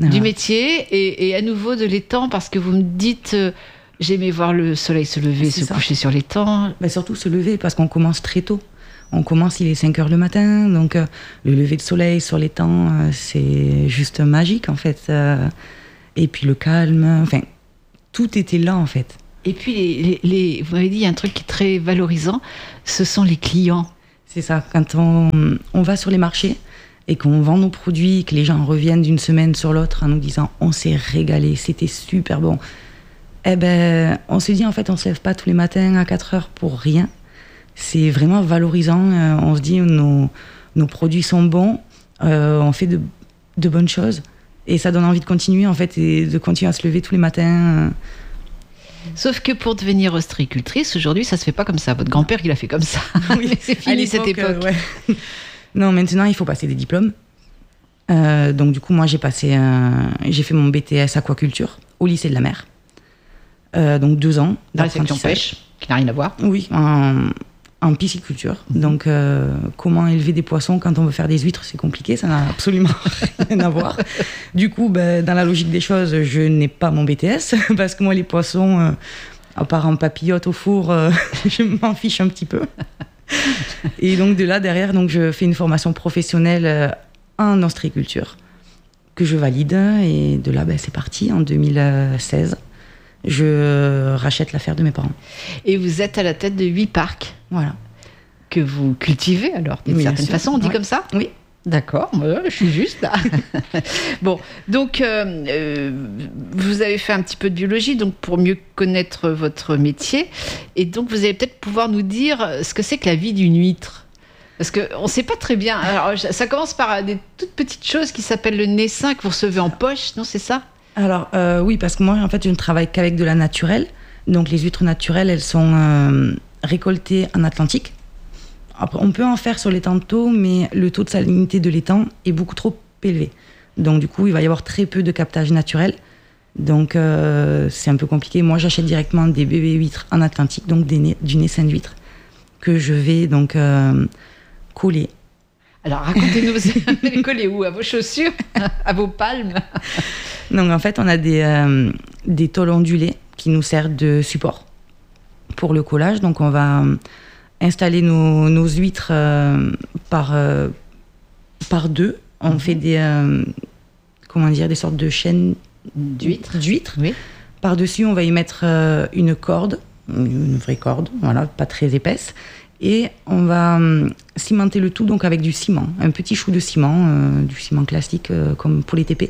S13: du voilà. métier et, et à nouveau de l'étang, parce que vous me dites euh, j'aimais voir le soleil se lever, c'est se ça. coucher sur l'étang.
S14: Bah, surtout se lever, parce qu'on commence très tôt. On commence, il est cinq heures le matin, donc euh, le lever de soleil sur l'étang, euh, c'est juste magique en fait. Euh, et puis le calme, enfin, tout était là en fait.
S13: Et puis, les, les, les, vous m'avez dit, il y a un truc qui est très valorisant, ce sont les clients.
S14: C'est ça, quand on, on va sur les marchés et qu'on vend nos produits, que les gens reviennent d'une semaine sur l'autre en nous disant « on s'est régalé, c'était super bon », eh ben, on se dit en fait, on ne se lève pas tous les matins à quatre heures pour rien. C'est vraiment valorisant. Euh, on se dit nos, nos produits sont bons, euh, on fait de, de bonnes choses et ça donne envie de continuer en fait et de continuer à se lever tous les matins.
S13: Sauf que pour devenir ostréicultrice, aujourd'hui, ça se fait pas comme ça. Votre grand-père, il a fait comme ça. Oui, mais c'est fini cette époque. Euh, ouais.
S14: Non, maintenant, il faut passer des diplômes. Euh, donc du coup, moi, j'ai passé, un... j'ai fait mon B T S aquaculture au lycée de la mer. Euh, donc deux ans.
S13: Dans la section pêche, qui n'a rien à voir.
S14: Oui, en, en pisciculture. Mmh. Donc, euh, comment élever des poissons quand on veut faire des huîtres, c'est compliqué, ça n'a absolument rien à voir. Du coup, ben, dans la logique des choses, je n'ai pas mon B T S, parce que moi, les poissons, euh, à part en papillote au four, euh, je m'en fiche un petit peu. Et donc, de là, derrière, donc, je fais une formation professionnelle euh, en ostréiculture, que je valide. Et de là, ben, c'est parti, en deux mille seize. Je rachète l'affaire de mes parents.
S13: Et vous êtes à la tête de huit parcs.
S14: Voilà.
S13: Que vous cultivez, alors, d'une oui, certaine façon, on dit ouais. comme ça ?
S14: Oui.
S13: D'accord, je suis juste là. Bon, donc, euh, euh, vous avez fait un petit peu de biologie, donc pour mieux connaître votre métier. Et donc, vous allez peut-être pouvoir nous dire ce que c'est que la vie d'une huître. Parce qu'on ne sait pas très bien. Alors, ça commence par des toutes petites choses qui s'appellent le naissin que vous recevez en poche, non, c'est ça ?
S14: Alors, euh, oui, parce que moi, en fait, je ne travaille qu'avec de la naturelle. Donc, les huîtres naturelles, elles sont euh, récoltées en Atlantique. Après, on peut en faire sur l'étang de Thau, mais le taux de salinité de l'étang est beaucoup trop élevé. Donc, du coup, il va y avoir très peu de captage naturel. Donc, euh, c'est un peu compliqué. Moi, j'achète directement des bébés huîtres en Atlantique, donc des na- du naissin d'huître, que je vais donc euh, coller.
S13: Alors, racontez-nous, vous allez coller où ? À vos chaussures ? À vos palmes ?
S14: Donc, en fait, on a des, euh, des tôles ondulées qui nous servent de support pour le collage. Donc, on va installer nos, nos huîtres euh, par, euh, par deux. On mmh. fait des, euh, comment dire, des sortes de chaînes
S13: d'huîtres.
S14: d'huîtres.
S13: Oui.
S14: Par-dessus, on va y mettre euh, une corde, une vraie corde, voilà, pas très épaisse. Et on va euh, cimenter le tout donc avec du ciment, un petit chou de ciment, euh, du ciment classique euh, comme pour les T P.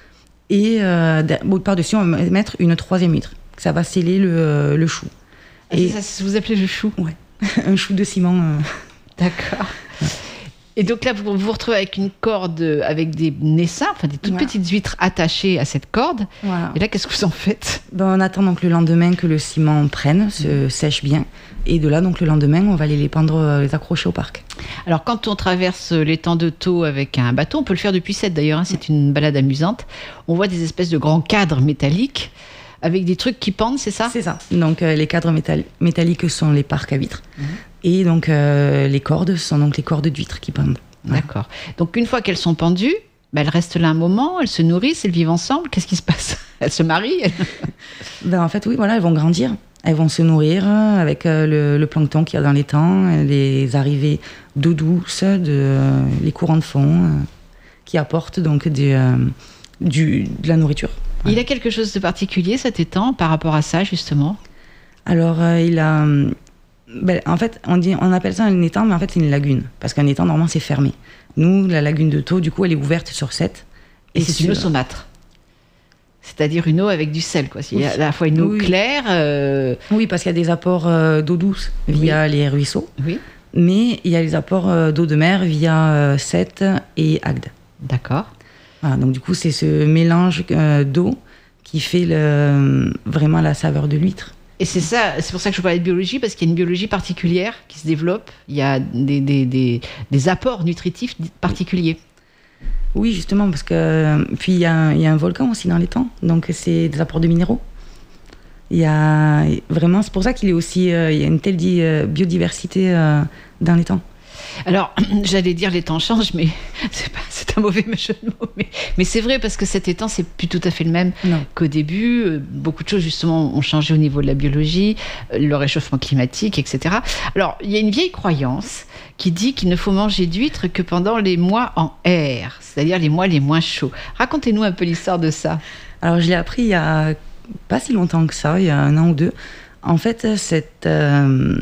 S14: Et euh, par-dessus, on va mettre une troisième huître. Ça va sceller le, euh, le chou.
S13: Ah, et ça, vous appelez le chou ?
S14: Ouais, un chou de ciment. Euh...
S13: D'accord. Ouais. Et donc là, vous vous retrouvez avec une corde, avec des naissins, enfin des toutes voilà. petites huîtres attachées à cette corde.
S14: Voilà.
S13: Et là, qu'est-ce que vous en faites ?
S14: Ben, on attend donc le lendemain que le ciment prenne, se mmh. sèche bien. Et de là, donc le lendemain, on va aller les pendre, les accrocher au parc.
S13: Alors, quand on traverse l'étang de Thau avec un bateau, on peut le faire depuis Sète d'ailleurs, hein, c'est une balade amusante. On voit des espèces de grands cadres métalliques avec des trucs qui pendent, c'est ça ?
S14: C'est ça. Donc, euh, les cadres métal- métalliques sont les parcs à huîtres. Mmh. Et donc, euh, les cordes sont donc les cordes d'huîtres qui pendent.
S13: Voilà. D'accord. Donc, une fois qu'elles sont pendues, ben, elles restent là un moment, elles se nourrissent, elles vivent ensemble. Qu'est-ce qui se passe ? Elles se marient ?
S14: Ben, en fait, oui, voilà, elles vont grandir. Elles vont se nourrir avec euh, le, le plancton qu'il y a dans l'étang, les arrivées d'eau douce, de, euh, les courants de fond, euh, qui apportent donc des, euh, du, de la nourriture.
S13: Il ouais. a quelque chose de particulier, cet étang, par rapport à ça, justement ?
S14: Alors, euh, il a... Ben, en fait, on, dit, on appelle ça un étang, mais en fait, c'est une lagune. Parce qu'un étang, normalement, c'est fermé. Nous, la lagune de Thau, du coup, elle est ouverte sur Sète.
S13: Et, et c'est une eau saumâtre. C'est-à-dire une eau avec du sel, quoi. Il y a à la fois une eau oui. claire... Euh...
S14: Oui, parce qu'il y a des apports euh, d'eau douce via oui. les ruisseaux.
S13: Oui.
S14: Mais il y a les apports euh, d'eau de mer via euh, Sète et Agde.
S13: D'accord.
S14: Voilà, donc du coup, c'est ce mélange euh, d'eau qui fait le, vraiment la saveur de l'huître.
S13: Et c'est ça, c'est pour ça que je parlais de biologie, parce qu'il y a une biologie particulière qui se développe. Il y a des, des, des, des apports nutritifs particuliers.
S14: Oui, justement, parce que puis il y, y a un volcan aussi dans l'étang, donc c'est des apports de minéraux. Il y a vraiment, c'est pour ça qu'il est aussi, euh, il y a une telle di- biodiversité euh, dans l'étang.
S13: Alors, j'allais dire l'étang change, mais c'est pas, c'est un mauvais jeu de mots, mais, mais c'est vrai parce que cet étang, c'est plus tout à fait le même
S14: non.
S13: qu'au début. Beaucoup de choses, justement, ont changé au niveau de la biologie, le réchauffement climatique, et cetera. Alors, il y a une vieille croyance qui dit qu'il ne faut manger d'huîtres que pendant les mois en R, c'est-à-dire les mois les moins chauds. Racontez-nous un peu l'histoire de ça.
S14: Alors, je l'ai appris il y a pas si longtemps que ça, il y a un an ou deux. En fait, cette, euh,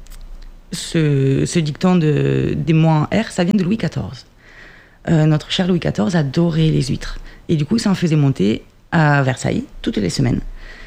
S14: ce, ce dicton de, des mois en R, ça vient de Louis quatorze. Euh, notre cher Louis quatorze adorait les huîtres. Et du coup, il s'en faisait monter à Versailles toutes les semaines.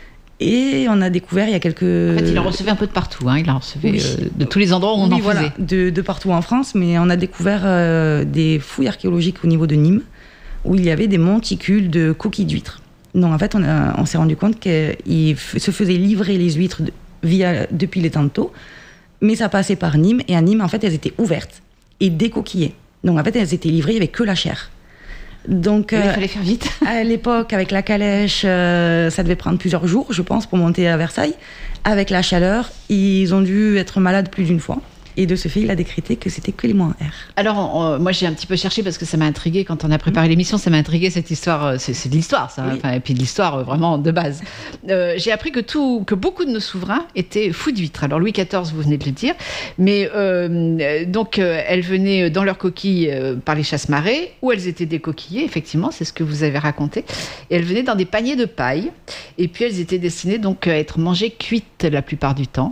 S14: Et on a découvert il y a quelques...
S13: En fait, il en recevait un peu de partout. Hein. Il en recevait oui. euh, de tous les endroits où on
S14: oui,
S13: en
S14: voilà,
S13: faisait.
S14: De, de partout en France. Mais on a découvert euh, des fouilles archéologiques au niveau de Nîmes où il y avait des monticules de coquilles d'huîtres. Donc en fait, on, a, on s'est rendu compte qu'il f- se faisait livrer les huîtres de, via, depuis les temps de taux, mais ça passait par Nîmes, et à Nîmes, en fait, elles étaient ouvertes et décoquillées. Donc en fait, elles étaient livrées avec que la chair. Donc,
S13: euh, il fallait faire vite.
S14: À l'époque, avec la calèche, euh, ça devait prendre plusieurs jours, je pense, pour monter à Versailles. Avec la chaleur, ils ont dû être malades plus d'une fois. Et de ce fait, il a décrété que c'était que les mois en R.
S13: Alors, on, moi, j'ai un petit peu cherché parce que ça m'a intrigué quand on a préparé mmh. l'émission. Ça m'a intrigué cette histoire. C'est, c'est de l'histoire, ça. Oui. Enfin, et puis de l'histoire vraiment de base. Euh, j'ai appris que, tout, que beaucoup de nos souverains étaient fous d'huîtres. Alors, Louis quatorze, vous venez de le dire. Mais euh, donc, euh, elles venaient dans leurs coquilles euh, par les chasse-marées, où elles étaient décoquillées, effectivement. C'est ce que vous avez raconté. Et elles venaient dans des paniers de paille. Et puis, elles étaient destinées donc à être mangées cuites la plupart du temps.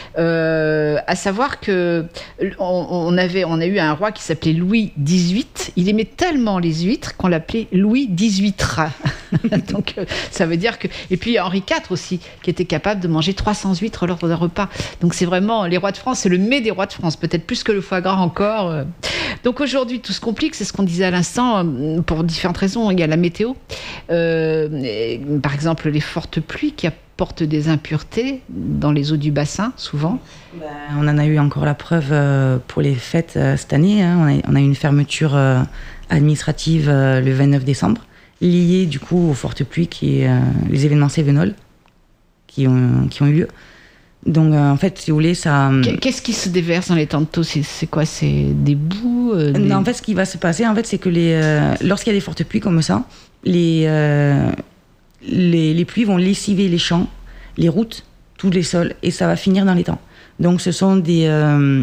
S13: Euh, à savoir que on, on avait, on a eu un roi qui s'appelait Louis dix-huit. Il aimait tellement les huîtres qu'on l'appelait Louis dix-huîtres. Donc euh, ça veut dire que. Et puis Henri quatre aussi, qui était capable de manger trois cents huîtres lors d'un repas. Donc c'est vraiment les rois de France, c'est le mets des rois de France, peut-être plus que le foie gras encore. Donc aujourd'hui tout se complique, c'est ce qu'on disait à l'instant pour différentes raisons. Il y a la météo, euh, et, par exemple les fortes pluies qui apportent des impuretés dans les eaux du bassin, souvent.
S14: Ben, on en a eu encore la preuve euh, pour les fêtes euh, cette année. Hein. On, a, on a eu une fermeture euh, administrative euh, le vingt-neuf décembre, liée du coup aux fortes pluies, qui est euh, les événements Cévenol qui ont, qui ont eu lieu. Donc euh, en fait, si vous voulez, ça...
S13: Qu'est-ce qui se déverse dans les temps de taux ? c'est, c'est quoi ? C'est des boues euh, des...
S14: Non, en fait, ce qui va se passer, en fait, c'est que les, euh, lorsqu'il y a des fortes pluies comme ça, les... Euh, Les, les pluies vont lessiver les champs, les routes, tous les sols, et ça va finir dans l'étang. Donc ce sont des euh,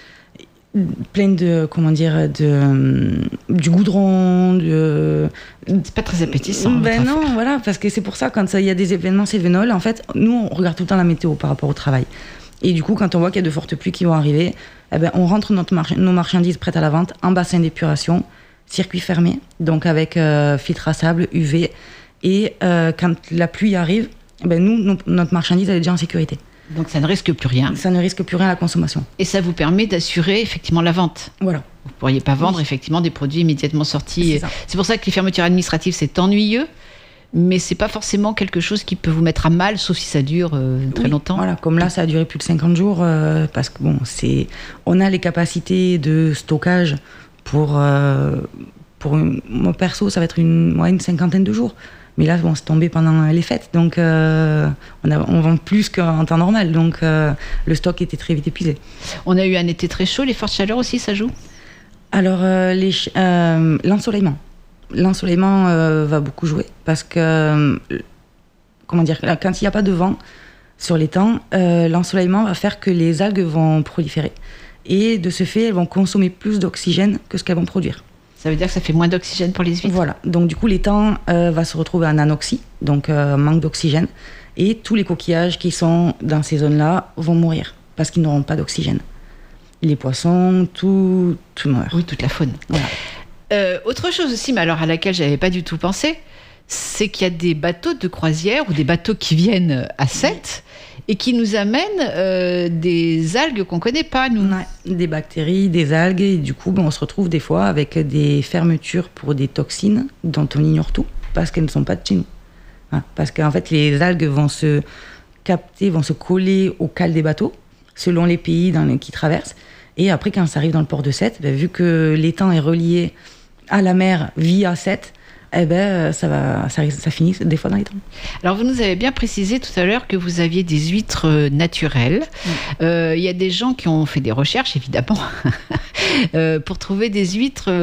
S14: plein de comment dire de euh, du goudron, de
S13: c'est pas très appétissant.
S14: Ben non, affaire. Voilà, parce que c'est pour ça quand il y a des événements Cévenol, en fait, nous on regarde tout le temps la météo par rapport au travail. Et du coup, quand on voit qu'il y a de fortes pluies qui vont arriver, eh ben on rentre notre march- nos marchandises prêtes à la vente en bassin d'épuration, circuit fermé, donc avec euh, filtre à sable, U V. Et euh, quand la pluie arrive, ben nous, no- notre marchandise elle est déjà en sécurité.
S13: Donc ça ne risque plus rien.
S14: Ça ne risque plus rien à la consommation.
S13: Et ça vous permet d'assurer effectivement la vente.
S14: Voilà.
S13: Vous ne pourriez pas vendre
S14: oui. effectivement
S13: des produits immédiatement sortis.
S14: C'est,
S13: c'est pour ça que les fermetures administratives, c'est ennuyeux, mais ce n'est pas forcément quelque chose qui peut vous mettre à mal, sauf si ça dure euh, très
S14: oui,
S13: longtemps.
S14: Voilà, comme là, ça a duré plus de cinquante jours, euh, parce que bon, c'est, on a les capacités de stockage pour, euh, pour une, moi perso, ça va être une, ouais, une cinquantaine de jours. Mais là, bon, c'est tombé pendant les fêtes, donc euh, on, a, on vend plus qu'en temps normal, donc euh, le stock était très vite épuisé.
S13: On a eu un été très chaud, les fortes chaleurs aussi, ça joue ?
S14: Alors, euh, les, euh, l'ensoleillement. L'ensoleillement euh, va beaucoup jouer, parce que, euh, comment dire, quand il n'y a pas de vent sur l'étang, euh, l'ensoleillement va faire que les algues vont proliférer. Et de ce fait, elles vont consommer plus d'oxygène que ce qu'elles vont produire.
S13: Ça veut dire que ça fait moins d'oxygène pour les huîtres.
S14: Voilà. Donc du coup, l'étang euh, va se retrouver en anoxie, donc euh, manque d'oxygène. Et tous les coquillages qui sont dans ces zones-là vont mourir, parce qu'ils n'auront pas d'oxygène. Les poissons, tout, tout meurt.
S13: Oui, toute la faune. Voilà. Euh, autre chose aussi, mais alors à laquelle je n'avais pas du tout pensé, c'est qu'il y a des bateaux de croisière ou des bateaux qui viennent à Sète et qui nous amènent euh, des algues qu'on ne connaît pas, nous.
S14: Ouais, des bactéries, des algues, et du coup, ben, on se retrouve des fois avec des fermetures pour des toxines dont on ignore tout, parce qu'elles ne sont pas de chez nous. Hein, parce qu'en fait, les algues vont se capter, vont se coller aux cales des bateaux, selon les pays dans les, qui traversent. Et après, quand ça arrive dans le port de Sète, ben, vu que l'étang est relié à la mer via Sète, eh ben, ça, va, ça, ça finit des fois dans les temps.
S13: Alors, vous nous avez bien précisé tout à l'heure que vous aviez des huîtres naturelles. Il mmh. euh, y a des gens qui ont fait des recherches, évidemment, euh, pour trouver des huîtres euh,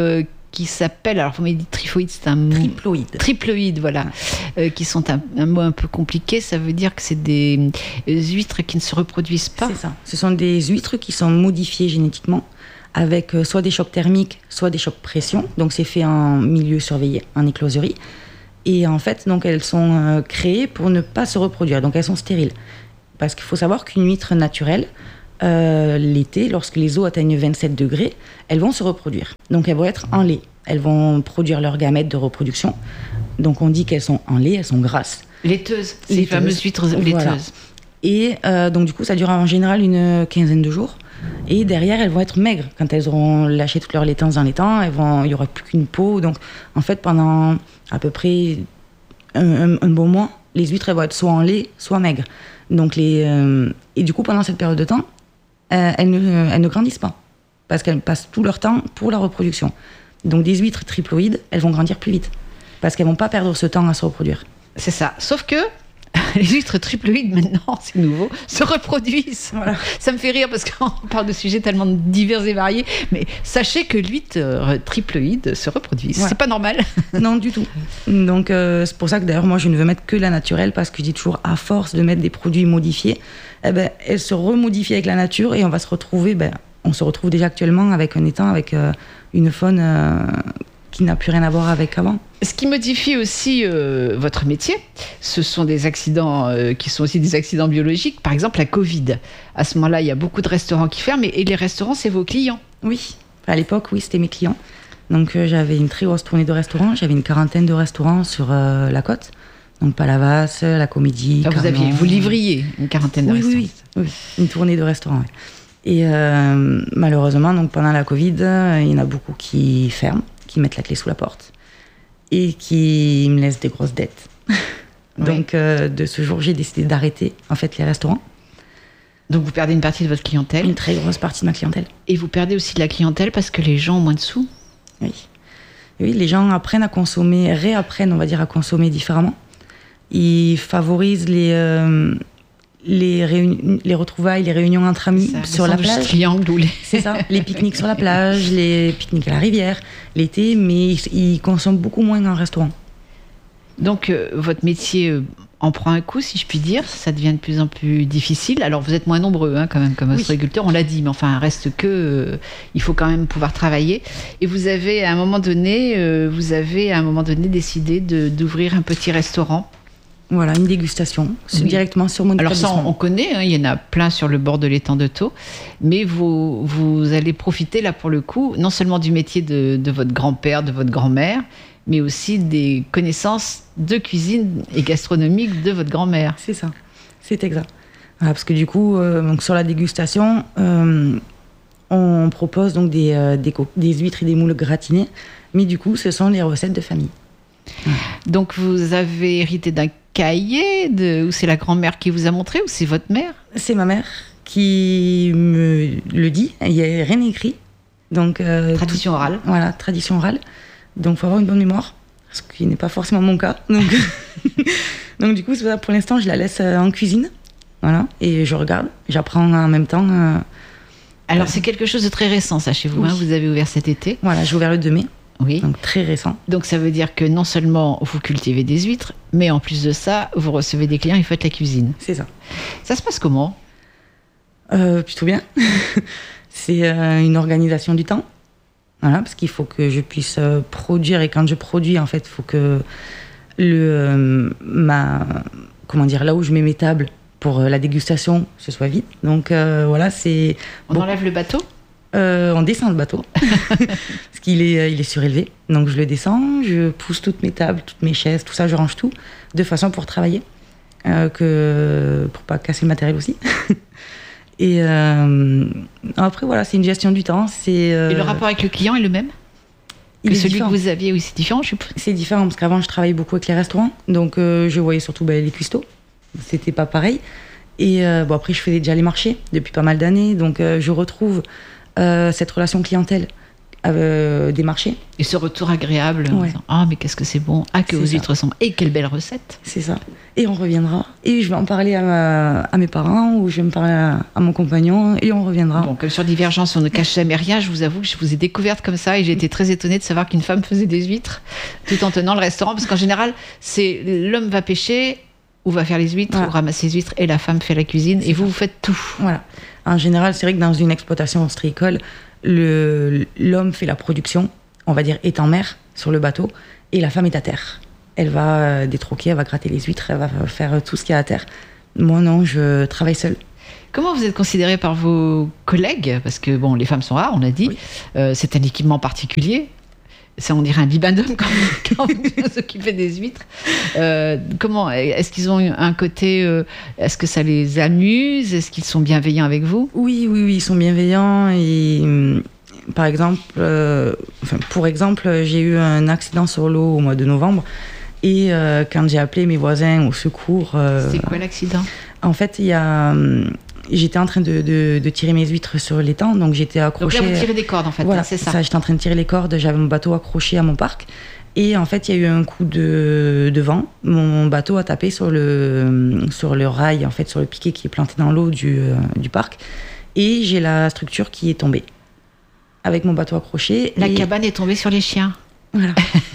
S13: qui s'appellent, alors vous m'avez dit triploïdes, c'est un mot.
S14: Triploïdes.
S13: Triploïdes, voilà. Euh, qui sont un, un mot un peu compliqué. Ça veut dire que c'est des huîtres qui ne se reproduisent pas.
S14: C'est ça. Ce sont des huîtres qui sont modifiées génétiquement avec euh, soit des chocs thermiques, soit des chocs pression. Donc c'est fait en milieu surveillé, en écloserie. Et en fait, donc elles sont euh, créées pour ne pas se reproduire. Donc elles sont stériles. Parce qu'il faut savoir qu'une huître naturelle, euh, l'été, lorsque les eaux atteignent vingt-sept degrés, elles vont se reproduire. Donc elles vont être en lait. Elles vont produire leurs gamètes de reproduction. Donc on dit qu'elles sont en lait, elles sont grasses.
S13: Laiteuses, ces fameuses huîtres laiteuses. Voilà.
S14: Et euh, donc du coup, ça dure en général une quinzaine de jours. Et derrière, elles vont être maigres. Quand elles auront lâché toute leur laitance dans les temps, elles vont, il n'y aura plus qu'une peau. Donc en fait, pendant à peu près un, un, un bon mois, les huîtres elles vont être soit en lait, soit maigres. Donc les, euh, et du coup, pendant cette période de temps, euh, elles, ne, elles ne grandissent pas. Parce qu'elles passent tout leur temps pour la reproduction. Donc des huîtres triploïdes, elles vont grandir plus vite. Parce qu'elles ne vont pas perdre ce temps à se reproduire.
S13: C'est ça. Sauf que les huîtres triploïdes, maintenant, c'est nouveau, se reproduisent. Voilà. Ça me fait rire parce qu'on parle de sujets tellement divers et variés. Mais sachez que l'huître triploïde se reproduit. Ouais. C'est pas normal.
S14: Non, du tout. Donc euh, c'est pour ça que d'ailleurs, moi, je ne veux mettre que la naturelle parce que je dis toujours, à force de mettre des produits modifiés, eh ben, elles se remodifient avec la nature et on va se retrouver... Ben, on se retrouve déjà actuellement avec un étang, avec euh, une faune euh, qui n'a plus rien à voir avec avant.
S13: Ce qui modifie aussi euh, votre métier, ce sont des accidents euh, qui sont aussi des accidents biologiques. Par exemple, la Covid. À ce moment-là, il y a beaucoup de restaurants qui ferment. Et les restaurants, c'est vos clients?
S14: Oui. À l'époque, oui, c'était mes clients. Donc, euh, j'avais une très grosse tournée de restaurants. J'avais une quarantaine de restaurants sur euh, la côte. Donc, Palavas, la Comédie.
S13: Enfin, vous, aviez, vous livriez une quarantaine de
S14: oui,
S13: restaurants.
S14: Oui, oui, oui. Une tournée de restaurants, oui. Et euh, malheureusement, donc pendant la Covid, euh, il y en a beaucoup qui ferment, qui mettent la clé sous la porte et qui me laissent des grosses dettes. Oui. Donc, euh, de ce jour, j'ai décidé d'arrêter en fait les restaurants.
S13: Donc, vous perdez une partie de votre clientèle?
S14: Une très grosse partie de ma clientèle.
S13: Et vous perdez aussi de la clientèle parce que les gens ont moins de sous?
S14: Oui. Oui, les gens apprennent à consommer, réapprennent, on va dire, à consommer différemment. Ils favorisent les... Euh, Les, réuni- les retrouvailles, les réunions entre amis
S13: ça,
S14: sur la plage.
S13: Triangle ou les...
S14: C'est ça, les pique-niques sur la plage, les pique-niques à la rivière, l'été, mais ils, ils consomment beaucoup moins en restaurant.
S13: Donc, euh, votre métier euh, en prend un coup, si je puis dire. Ça devient de plus en plus difficile. Alors, vous êtes moins nombreux, hein, quand même, comme ostréiculteur, on l'a dit, mais enfin, reste que... Euh, il faut quand même pouvoir travailler. Et vous avez, à un moment donné, euh, vous avez, à un moment donné, décidé de, d'ouvrir un petit restaurant.
S14: Voilà, une dégustation, oui. Directement sur mon établissement.
S13: Alors ça, on, on connaît, hein, il y en a plein sur le bord de l'étang de Thau, mais vous, vous allez profiter, là, pour le coup, non seulement du métier de, de votre grand-père, de votre grand-mère, mais aussi des connaissances de cuisine et gastronomique de votre grand-mère.
S14: C'est ça, c'est exact. Voilà, parce que du coup, euh, donc sur la dégustation, euh, on propose donc des, euh, des, des huîtres et des moules gratinées, mais du coup, ce sont les recettes de famille.
S13: Donc vous avez hérité d'un cahier de... ou c'est la grand-mère qui vous a montré ou c'est votre mère?
S14: C'est ma mère qui me le dit, il n'y a rien écrit. Donc, euh,
S13: tradition
S14: tout...
S13: orale.
S14: Voilà, tradition orale. Donc il faut avoir une bonne mémoire, ce qui n'est pas forcément mon cas. Donc, donc du coup, c'est ça, pour l'instant, je la laisse en cuisine. Voilà, et je regarde, j'apprends en même temps. Euh...
S13: Alors c'est quelque chose de très récent ça chez vous, oui. hein, vous avez ouvert cet été.
S14: Voilà, j'ai ouvert le deux mai.
S13: Oui.
S14: Donc très récent.
S13: Donc ça veut dire que non seulement vous cultivez des huîtres, mais en plus de ça, vous recevez des clients et vous faites la cuisine.
S14: C'est ça.
S13: Ça se passe comment?
S14: euh, Plutôt bien. C'est euh, une organisation du temps. Voilà, parce qu'il faut que je puisse euh, produire. Et quand je produis, en fait, il faut que le, euh, ma, comment dire, là où je mets mes tables pour euh, la dégustation, ce soit vide. Donc euh, voilà, c'est...
S13: On bon. enlève le bateau?
S14: Euh, on descend le bateau parce qu'il est, il est surélevé, donc je le descends, je pousse toutes mes tables, toutes mes chaises, tout ça, je range tout de façon pour travailler, euh, que pour pas casser le matériel aussi. Et euh, après voilà, c'est une gestion du temps. C'est euh,
S13: et le rapport avec le client est le même que celui différent. Que vous aviez? Oui, c'est différent, je suppose.
S14: C'est différent parce qu'avant je travaillais beaucoup avec les restaurants, donc euh, je voyais surtout bah, les cuistots. C'était pas pareil. Et euh, bon après je faisais déjà les marchés depuis pas mal d'années, donc euh, je retrouve Euh, cette relation clientèle euh, des marchés.
S13: Et ce retour agréable,
S14: Ouais.
S13: en disant, ah mais qu'est-ce que c'est bon, ah que
S14: C'est
S13: vos
S14: ça.
S13: huîtres sont, et quelle belle recette.
S14: C'est ça. Et on reviendra. Et je vais en parler à, ma- à mes parents ou je vais me parler à, à mon compagnon et on reviendra.
S13: Bon, comme sur Divergence, on ne cache jamais rien, je vous avoue que je vous ai découverte comme ça et j'ai été très étonnée de savoir qu'une femme faisait des huîtres tout en tenant le restaurant, parce qu'en général, c'est l'homme va pêcher ou va faire les huîtres
S14: Voilà.
S13: ou ramasser les huîtres et la femme fait la cuisine et vous, vous faites tout.
S14: Voilà. En général, c'est vrai que dans une exploitation ostréicole, le, l'homme fait la production, on va dire, est en mer, sur le bateau, et la femme est à terre. Elle va euh, détroquer, elle va gratter les huîtres, elle va faire tout ce qu'il y a à terre. Moi, non, je travaille seule.
S13: Comment vous êtes considérée par vos collègues? Parce que bon, les femmes sont rares, on l'a dit.
S14: Oui.
S13: Euh, c'est un équipement particulier. Ça, on dirait un bibendum quand, quand vous vous occupez des huîtres. Euh, comment est-ce qu'ils ont un côté euh, Est-ce que ça les amuse? Est-ce qu'ils sont bienveillants avec vous?
S14: Oui, oui, oui, ils sont bienveillants. Et, hum, par exemple, euh, enfin, pour exemple, j'ai eu un accident sur l'eau au mois de novembre. Et euh, quand j'ai appelé mes voisins au secours... euh,
S13: C'est quoi l'accident?
S14: En fait, il y a... hum, J'étais en train de, de, de tirer mes huîtres sur l'étang, donc j'étais accrochée...
S13: Donc là, vous tirez des cordes, en fait,
S14: Voilà,
S13: hein, c'est ça.
S14: J'étais en train de tirer les cordes, j'avais mon bateau accroché à mon parc. Et en fait, il y a eu un coup de, de vent. Mon bateau a tapé sur le, sur le rail, en fait, sur le piquet qui est planté dans l'eau du, euh, du parc. Et j'ai la structure qui est tombée, avec mon bateau accroché.
S13: La
S14: et...
S13: cabane est tombée sur les chiens.
S14: Voilà.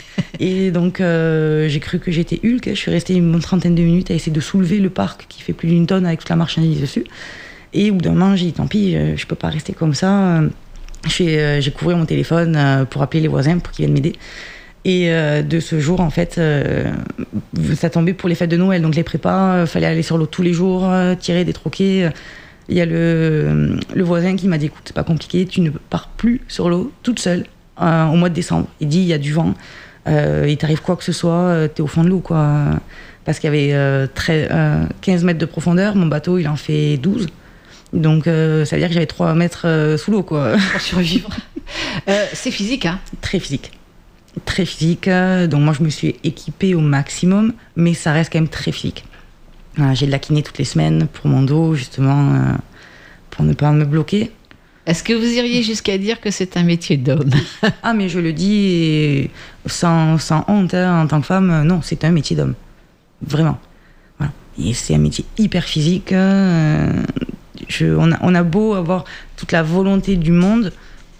S14: Et donc, euh, j'ai cru que j'étais Hulk. Je suis restée une bonne trentaine de minutes à essayer de soulever le parc qui fait plus d'une tonne avec toute la marchandise dessus. Et au bout d'un moment, j'ai dit, tant pis, je, je peux pas rester comme ça. J'ai, euh, j'ai couvert mon téléphone euh, pour appeler les voisins pour qu'ils viennent m'aider. Et euh, de ce jour, en fait, euh, ça tombait pour les fêtes de Noël. Donc les prépas, il fallait aller sur l'eau tous les jours, euh, tirer, détroquer. Il y a le, le voisin qui m'a dit, écoute, c'est pas compliqué, tu ne pars plus sur l'eau toute seule euh, au mois de décembre. Il dit, il y a du vent, euh, il t'arrive quoi que ce soit, euh, t'es au fond de l'eau, quoi. Parce qu'il y avait euh, très, euh, quinze mètres de profondeur, mon bateau, il en fait douze. Donc euh, ça veut dire que j'avais trois mètres euh, sous l'eau, quoi.
S13: Pour survivre. euh, c'est physique, hein?
S14: Très physique. Très physique. euh, Donc moi, je me suis équipée au maximum, mais ça reste quand même très physique. Voilà, j'ai de la kiné toutes les semaines pour mon dos, justement, euh, pour ne pas me bloquer.
S13: Est-ce que vous iriez jusqu'à dire que c'est un métier d'homme?
S14: Ah, mais je le dis et sans, sans honte, hein, en tant que femme, euh, non, c'est un métier d'homme. Vraiment. Voilà. Et c'est un métier hyper physique. Euh, je, on, a, on a beau avoir toute la volonté du monde,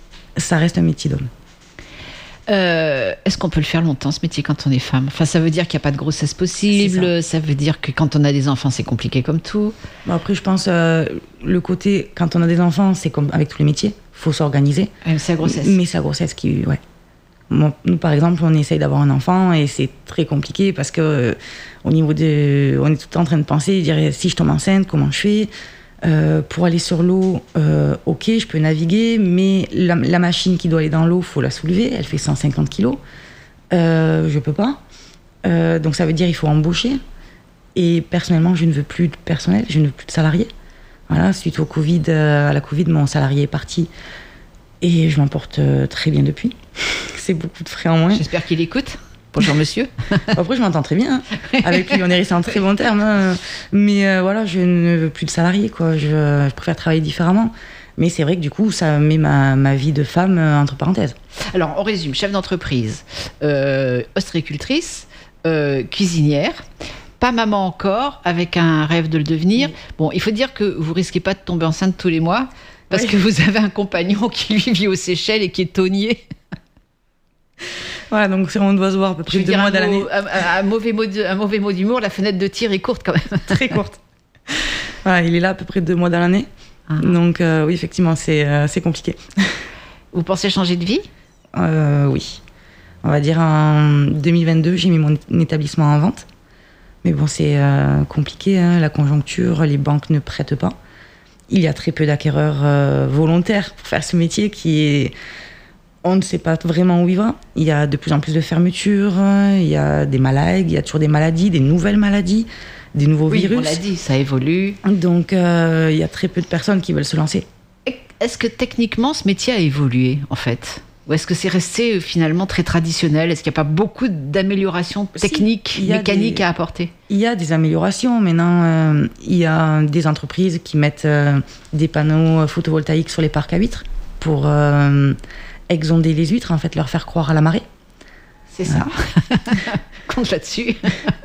S14: ça reste un métier d'homme.
S13: Euh, est-ce qu'on peut le faire longtemps, ce métier, quand on est femme? Enfin, ça veut dire qu'il n'y a pas de grossesse possible, ça. ça veut dire que quand on a des enfants, c'est compliqué comme tout.
S14: Bon, après, je pense, euh, le côté, quand on a des enfants, c'est comme avec tous les métiers, il faut s'organiser.
S13: Ouais, c'est la grossesse.
S14: Mais c'est la grossesse qui, ouais. Moi, nous, par exemple, on essaye d'avoir un enfant et c'est très compliqué parce que euh, au niveau de, on est tout le temps en train de penser, dire si je tombe enceinte, comment je fais? Euh, pour aller sur l'eau, euh, ok, je peux naviguer, mais la, la machine qui doit aller dans l'eau, il faut la soulever, elle fait cent cinquante kilos. Euh, je peux pas. Euh, donc ça veut dire qu'il faut embaucher. Et personnellement, je ne veux plus de personnel, je ne veux plus de salariés. Voilà, suite au Covid, euh, à la Covid, mon salarié est parti et je m'en porte euh, très bien depuis. C'est beaucoup de frais en moins.
S13: J'espère qu'il écoute. Bonjour monsieur.
S14: Après, je m'entends très bien. Hein. Avec lui, on est resté en très bons termes. Hein. Mais euh, voilà, je ne veux plus de salariés, quoi. Je, je préfère travailler différemment. Mais c'est vrai que du coup, ça met ma, ma vie de femme euh, entre parenthèses.
S13: Alors, on résume. Chef d'entreprise, euh, ostréicultrice, euh, cuisinière, pas maman encore, avec un rêve de le devenir. Oui. Bon, il faut dire que vous risquez pas de tomber enceinte tous les mois, parce oui. que vous avez un compagnon qui lui vit aux Seychelles et qui est tonnier.
S14: Voilà, donc on doit se voir à peu près deux mois dans l'année.
S13: Un, un, mauvais mot de, un mauvais mot d'humour, la fenêtre de tir est courte quand même.
S14: Très courte. Voilà, il est là à peu près deux mois dans l'année. Ah. Donc euh, oui, effectivement, c'est, euh, c'est compliqué.
S13: Vous pensez changer de vie?
S14: euh, Oui. On va dire en deux mille vingt-deux, j'ai mis mon établissement en vente. Mais bon, c'est euh, compliqué, hein, la conjoncture, les banques ne prêtent pas. Il y a très peu d'acquéreurs euh, volontaires pour faire ce métier qui est... On ne sait pas vraiment où il va. Il y a de plus en plus de fermetures, il y a des maladies, il y a toujours des maladies, des nouvelles maladies, des nouveaux
S13: oui,
S14: virus.
S13: Oui, on l'a dit, ça évolue.
S14: Donc, euh, il y a très peu de personnes qui veulent se lancer.
S13: Est-ce que techniquement, ce métier a évolué, en fait? Ou est-ce que c'est resté finalement très traditionnel? Est-ce qu'il n'y a pas beaucoup d'améliorations techniques, si, mécaniques des, à apporter?
S14: Il y a des améliorations. Maintenant, euh, il y a des entreprises qui mettent euh, des panneaux photovoltaïques sur les parcs à huîtres pour... Euh, exonder les huîtres, en fait, leur faire croire à la marée.
S13: C'est ça. Compte là-dessus.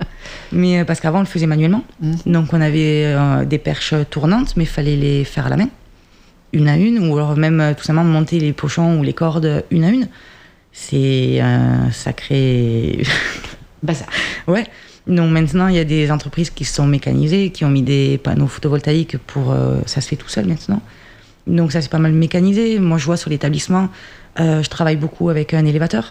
S14: Mais parce qu'avant, on le faisait manuellement.
S13: Mmh.
S14: Donc, on avait euh, des perches tournantes, mais il fallait les faire à la main, une à une, ou alors même euh, tout simplement monter les pochons ou les cordes une à une. C'est un sacré
S13: bazar.
S14: Ouais. Donc maintenant, il y a des entreprises qui se sont mécanisées, qui ont mis des panneaux photovoltaïques pour... Euh, ça se fait tout seul maintenant. Donc ça, c'est pas mal mécanisé. Moi, je vois sur l'établissement, euh, je travaille beaucoup avec un élévateur.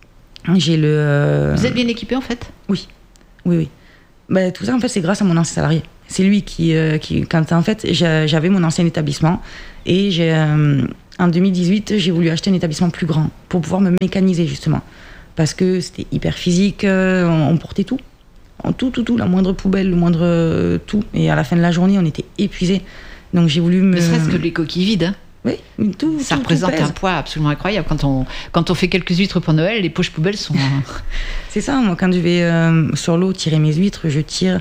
S14: J'ai le... Euh...
S13: Vous êtes bien équipé, en fait ?
S14: Oui. Oui, oui. Bah, tout ça, en fait, c'est grâce à mon ancien salarié. C'est lui qui... Euh, qui quand, en fait, j'avais mon ancien établissement et j'ai... Euh, en deux mille dix-huit, j'ai voulu acheter un établissement plus grand pour pouvoir me mécaniser, justement. Parce que c'était hyper physique, euh, on, on portait tout. Tout, tout, tout, la moindre poubelle, le moindre euh, tout. Et à la fin de la journée, on était épuisés. Donc j'ai voulu me...
S13: Ne serait-ce que les coquilles vides. Hein.
S14: Oui, tout.
S13: Ça
S14: tout,
S13: représente
S14: tout
S13: un poids absolument incroyable. Quand on, quand on fait quelques huîtres pour Noël, les poches poubelles sont...
S14: C'est ça, moi, quand je vais euh, sur l'eau tirer mes huîtres, je tire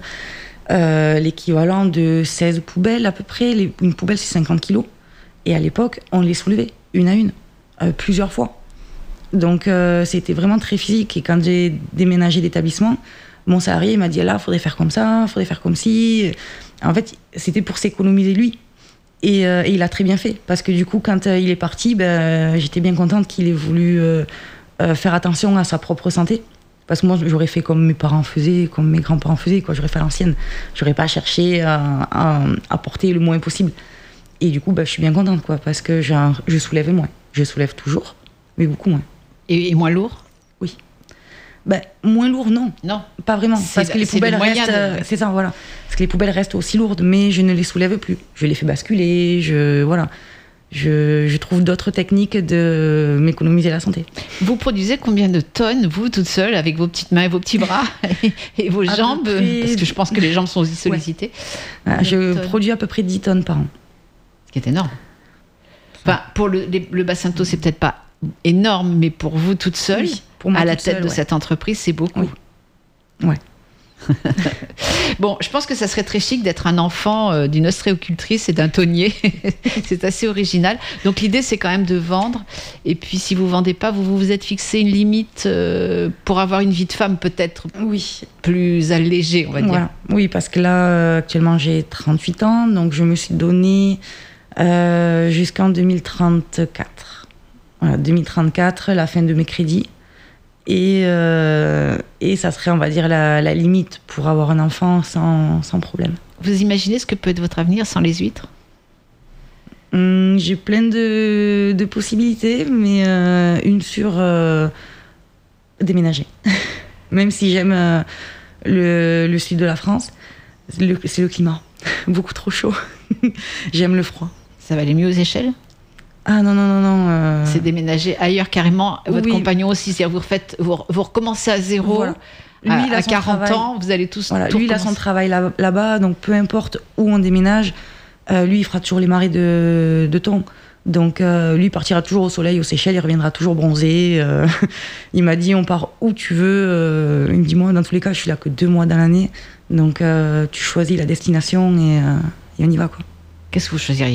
S14: euh, l'équivalent de seize poubelles à peu près. Les, une poubelle, c'est cinquante kilos. Et à l'époque, on les soulevait, une à une, euh, plusieurs fois. Donc euh, c'était vraiment très physique. Et quand j'ai déménagé d'établissement, mon salarié m'a dit, là, il faudrait faire comme ça, il faudrait faire comme ci. En fait, c'était pour s'économiser lui. Et, euh, et il a très bien fait. Parce que du coup, quand euh, il est parti, ben, j'étais bien contente qu'il ait voulu euh, euh, faire attention à sa propre santé. Parce que moi, j'aurais fait comme mes parents faisaient, comme mes grands-parents faisaient, quoi. J'aurais fait à l'ancienne. J'aurais pas cherché à, à, à porter le moins possible. Et du coup, ben, je suis bien contente, quoi, parce que genre, je soulève moins. Je soulève toujours, mais beaucoup moins.
S13: Et, et moins lourd ?
S14: Oui. Ben, moins lourd, non.
S13: Non.
S14: Pas vraiment. Parce que les poubelles restent. De... C'est ça, voilà. Parce que les poubelles restent aussi lourdes, mais je ne les soulève plus. Je les fais basculer, je. Voilà. Je, je trouve d'autres techniques de m'économiser la santé.
S13: Vous produisez combien de tonnes, vous, toute seule, avec vos petites mains et vos petits bras et, et vos à jambes près... Parce que je pense que les jambes sont aussi sollicitées.
S14: Ouais. Ah, je produis à peu près dix tonnes par an.
S13: Ce qui est énorme. Enfin, pour le, les, le bassin de Thau, c'est peut-être pas énorme, mais pour vous toute seule, oui, pour moi, à la tête seule, de ouais. cette entreprise, c'est beaucoup.
S14: Oui. Ouais.
S13: Bon, je pense que ça serait très chic d'être un enfant euh, d'une ostréocultrice et d'un tonnier. C'est assez original. Donc l'idée, c'est quand même de vendre. Et puis, si vous vendez pas, vous vous êtes fixé une limite euh, pour avoir une vie de femme peut-être
S14: oui.
S13: plus allégée, on va dire.
S14: Voilà. Oui, parce que là, euh, actuellement, j'ai trente-huit ans. Donc, je me suis donné euh, jusqu'en deux mille trente-quatre. Voilà, deux mille trente-quatre, la fin de mes crédits. Et, euh, et ça serait, on va dire, la, la limite pour avoir un enfant sans, sans problème.
S13: Vous imaginez ce que peut être votre avenir sans les huîtres ?
S14: hum, J'ai plein de, de possibilités, mais euh, une sur euh, déménager. Même si j'aime euh, le, le sud de la France, le, c'est le climat. Beaucoup trop chaud. J'aime le froid.
S13: Ça va aller mieux aux Seychelles ?
S14: Ah non, non, non, non. Euh...
S13: C'est déménager ailleurs carrément. Votre oui. compagnon aussi, c'est-à-dire vous, refaites, vous, vous recommencez à zéro. Voilà. Lui, à, il a à quarante travail. Ans, vous allez tous.
S14: Voilà, lui, il a son travail là, là-bas, donc peu importe où on déménage, euh, lui, il fera toujours les marées de, de thon. Donc, euh, lui, il partira toujours au soleil, aux Seychelles, il reviendra toujours bronzé. Euh, il m'a dit, on part où tu veux. Euh, il me dit, moi, dans tous les cas, je suis là que deux mois dans l'année. Donc, euh, tu choisis la destination et, euh, et on y va, quoi.
S13: Qu'est-ce que vous choisiriez ?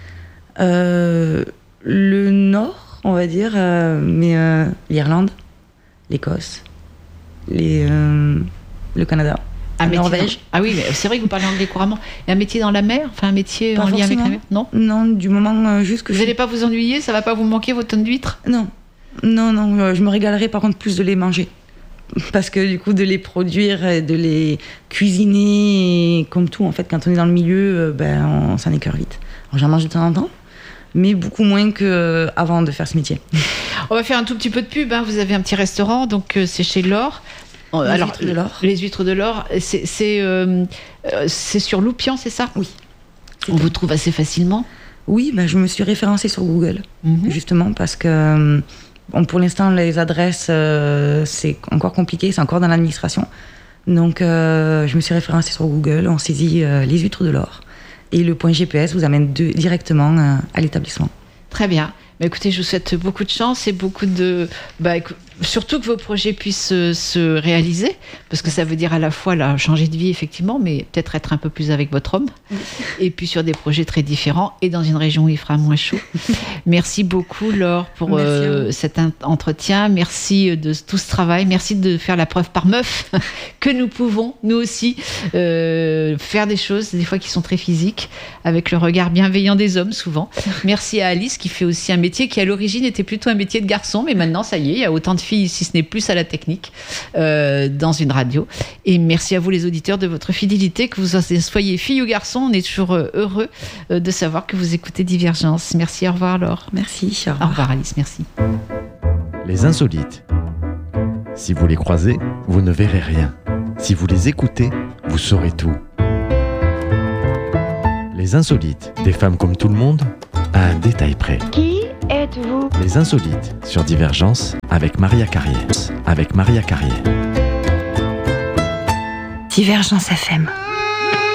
S14: Euh, le nord, on va dire, euh, mais euh, l'Irlande, l'Écosse, les, euh, le Canada,
S13: un
S14: la Norvège.
S13: Dans... Ah oui, mais c'est vrai que vous parlez anglais couramment. Et un métier dans la mer, enfin un métier pas en lien avec la mer, non ?
S14: Non, du moment euh, juste que
S13: vous n'allez
S14: je...
S13: pas vous ennuyer, ça va pas vous manquer vos tonnes d'huîtres ?
S14: Non, non, non, euh, je me régalerai par contre plus de les manger. Parce que du coup, de les produire, de les cuisiner, comme tout, en fait, quand on est dans le milieu, ben, on s'en écœure vite. Alors, j'en mange de temps en temps, mais beaucoup moins qu'avant de faire ce métier.
S13: On va faire un tout petit peu de pub. Hein. Vous avez un petit restaurant, donc euh, c'est chez l'Or.
S14: Les
S13: Alors,
S14: huîtres de l'Or.
S13: Les huîtres de l'Or, c'est, c'est, euh, c'est sur Loupian, c'est ça ?
S14: Oui.
S13: On vous trouve assez facilement ?
S14: Oui, ben, je me suis référencée sur Google, mm-hmm. justement, parce que bon, pour l'instant, les adresses, euh, c'est encore compliqué, c'est encore dans l'administration. Donc, euh, je me suis référencée sur Google, on saisit euh, les huîtres de l'Or. Et le point G P S vous amène de, directement euh, à l'établissement.
S13: Très bien. Bah, écoutez, je vous souhaite beaucoup de chance et beaucoup de... Bah, écoute, surtout que vos projets puissent se, se réaliser, parce que ça veut dire à la fois là, changer de vie, effectivement, mais peut-être être un peu plus avec votre homme, et puis sur des projets très différents, et dans une région où il fera moins chaud. Merci beaucoup, Laure, pour euh, cet entretien. Merci de tout ce travail. Merci de faire la preuve par meuf que nous pouvons, nous aussi, euh, faire des choses, des fois qui sont très physiques, avec le regard bienveillant des hommes, souvent. Merci à Alice, qui fait aussi un métier qui, à l'origine, était plutôt un métier de garçon, mais maintenant, ça y est, il y a autant de filles, si ce n'est plus à la technique, euh, dans une radio. Et merci à vous, les auditeurs, de votre fidélité, que vous soyez fille ou garçon. On est toujours heureux de savoir que vous écoutez Divergence. Merci, au revoir, Laure.
S14: Merci, au revoir.
S13: Au revoir, Alice, merci.
S11: Les insolites. Si vous les croisez, vous ne verrez rien. Si vous les écoutez, vous saurez tout. Les insolites, des femmes comme tout le monde, à un détail près.
S12: Qui êtes-vous ?
S11: Les insolites sur Divergence avec Maria Carrier. Avec Maria Carrier.
S12: Divergence F M.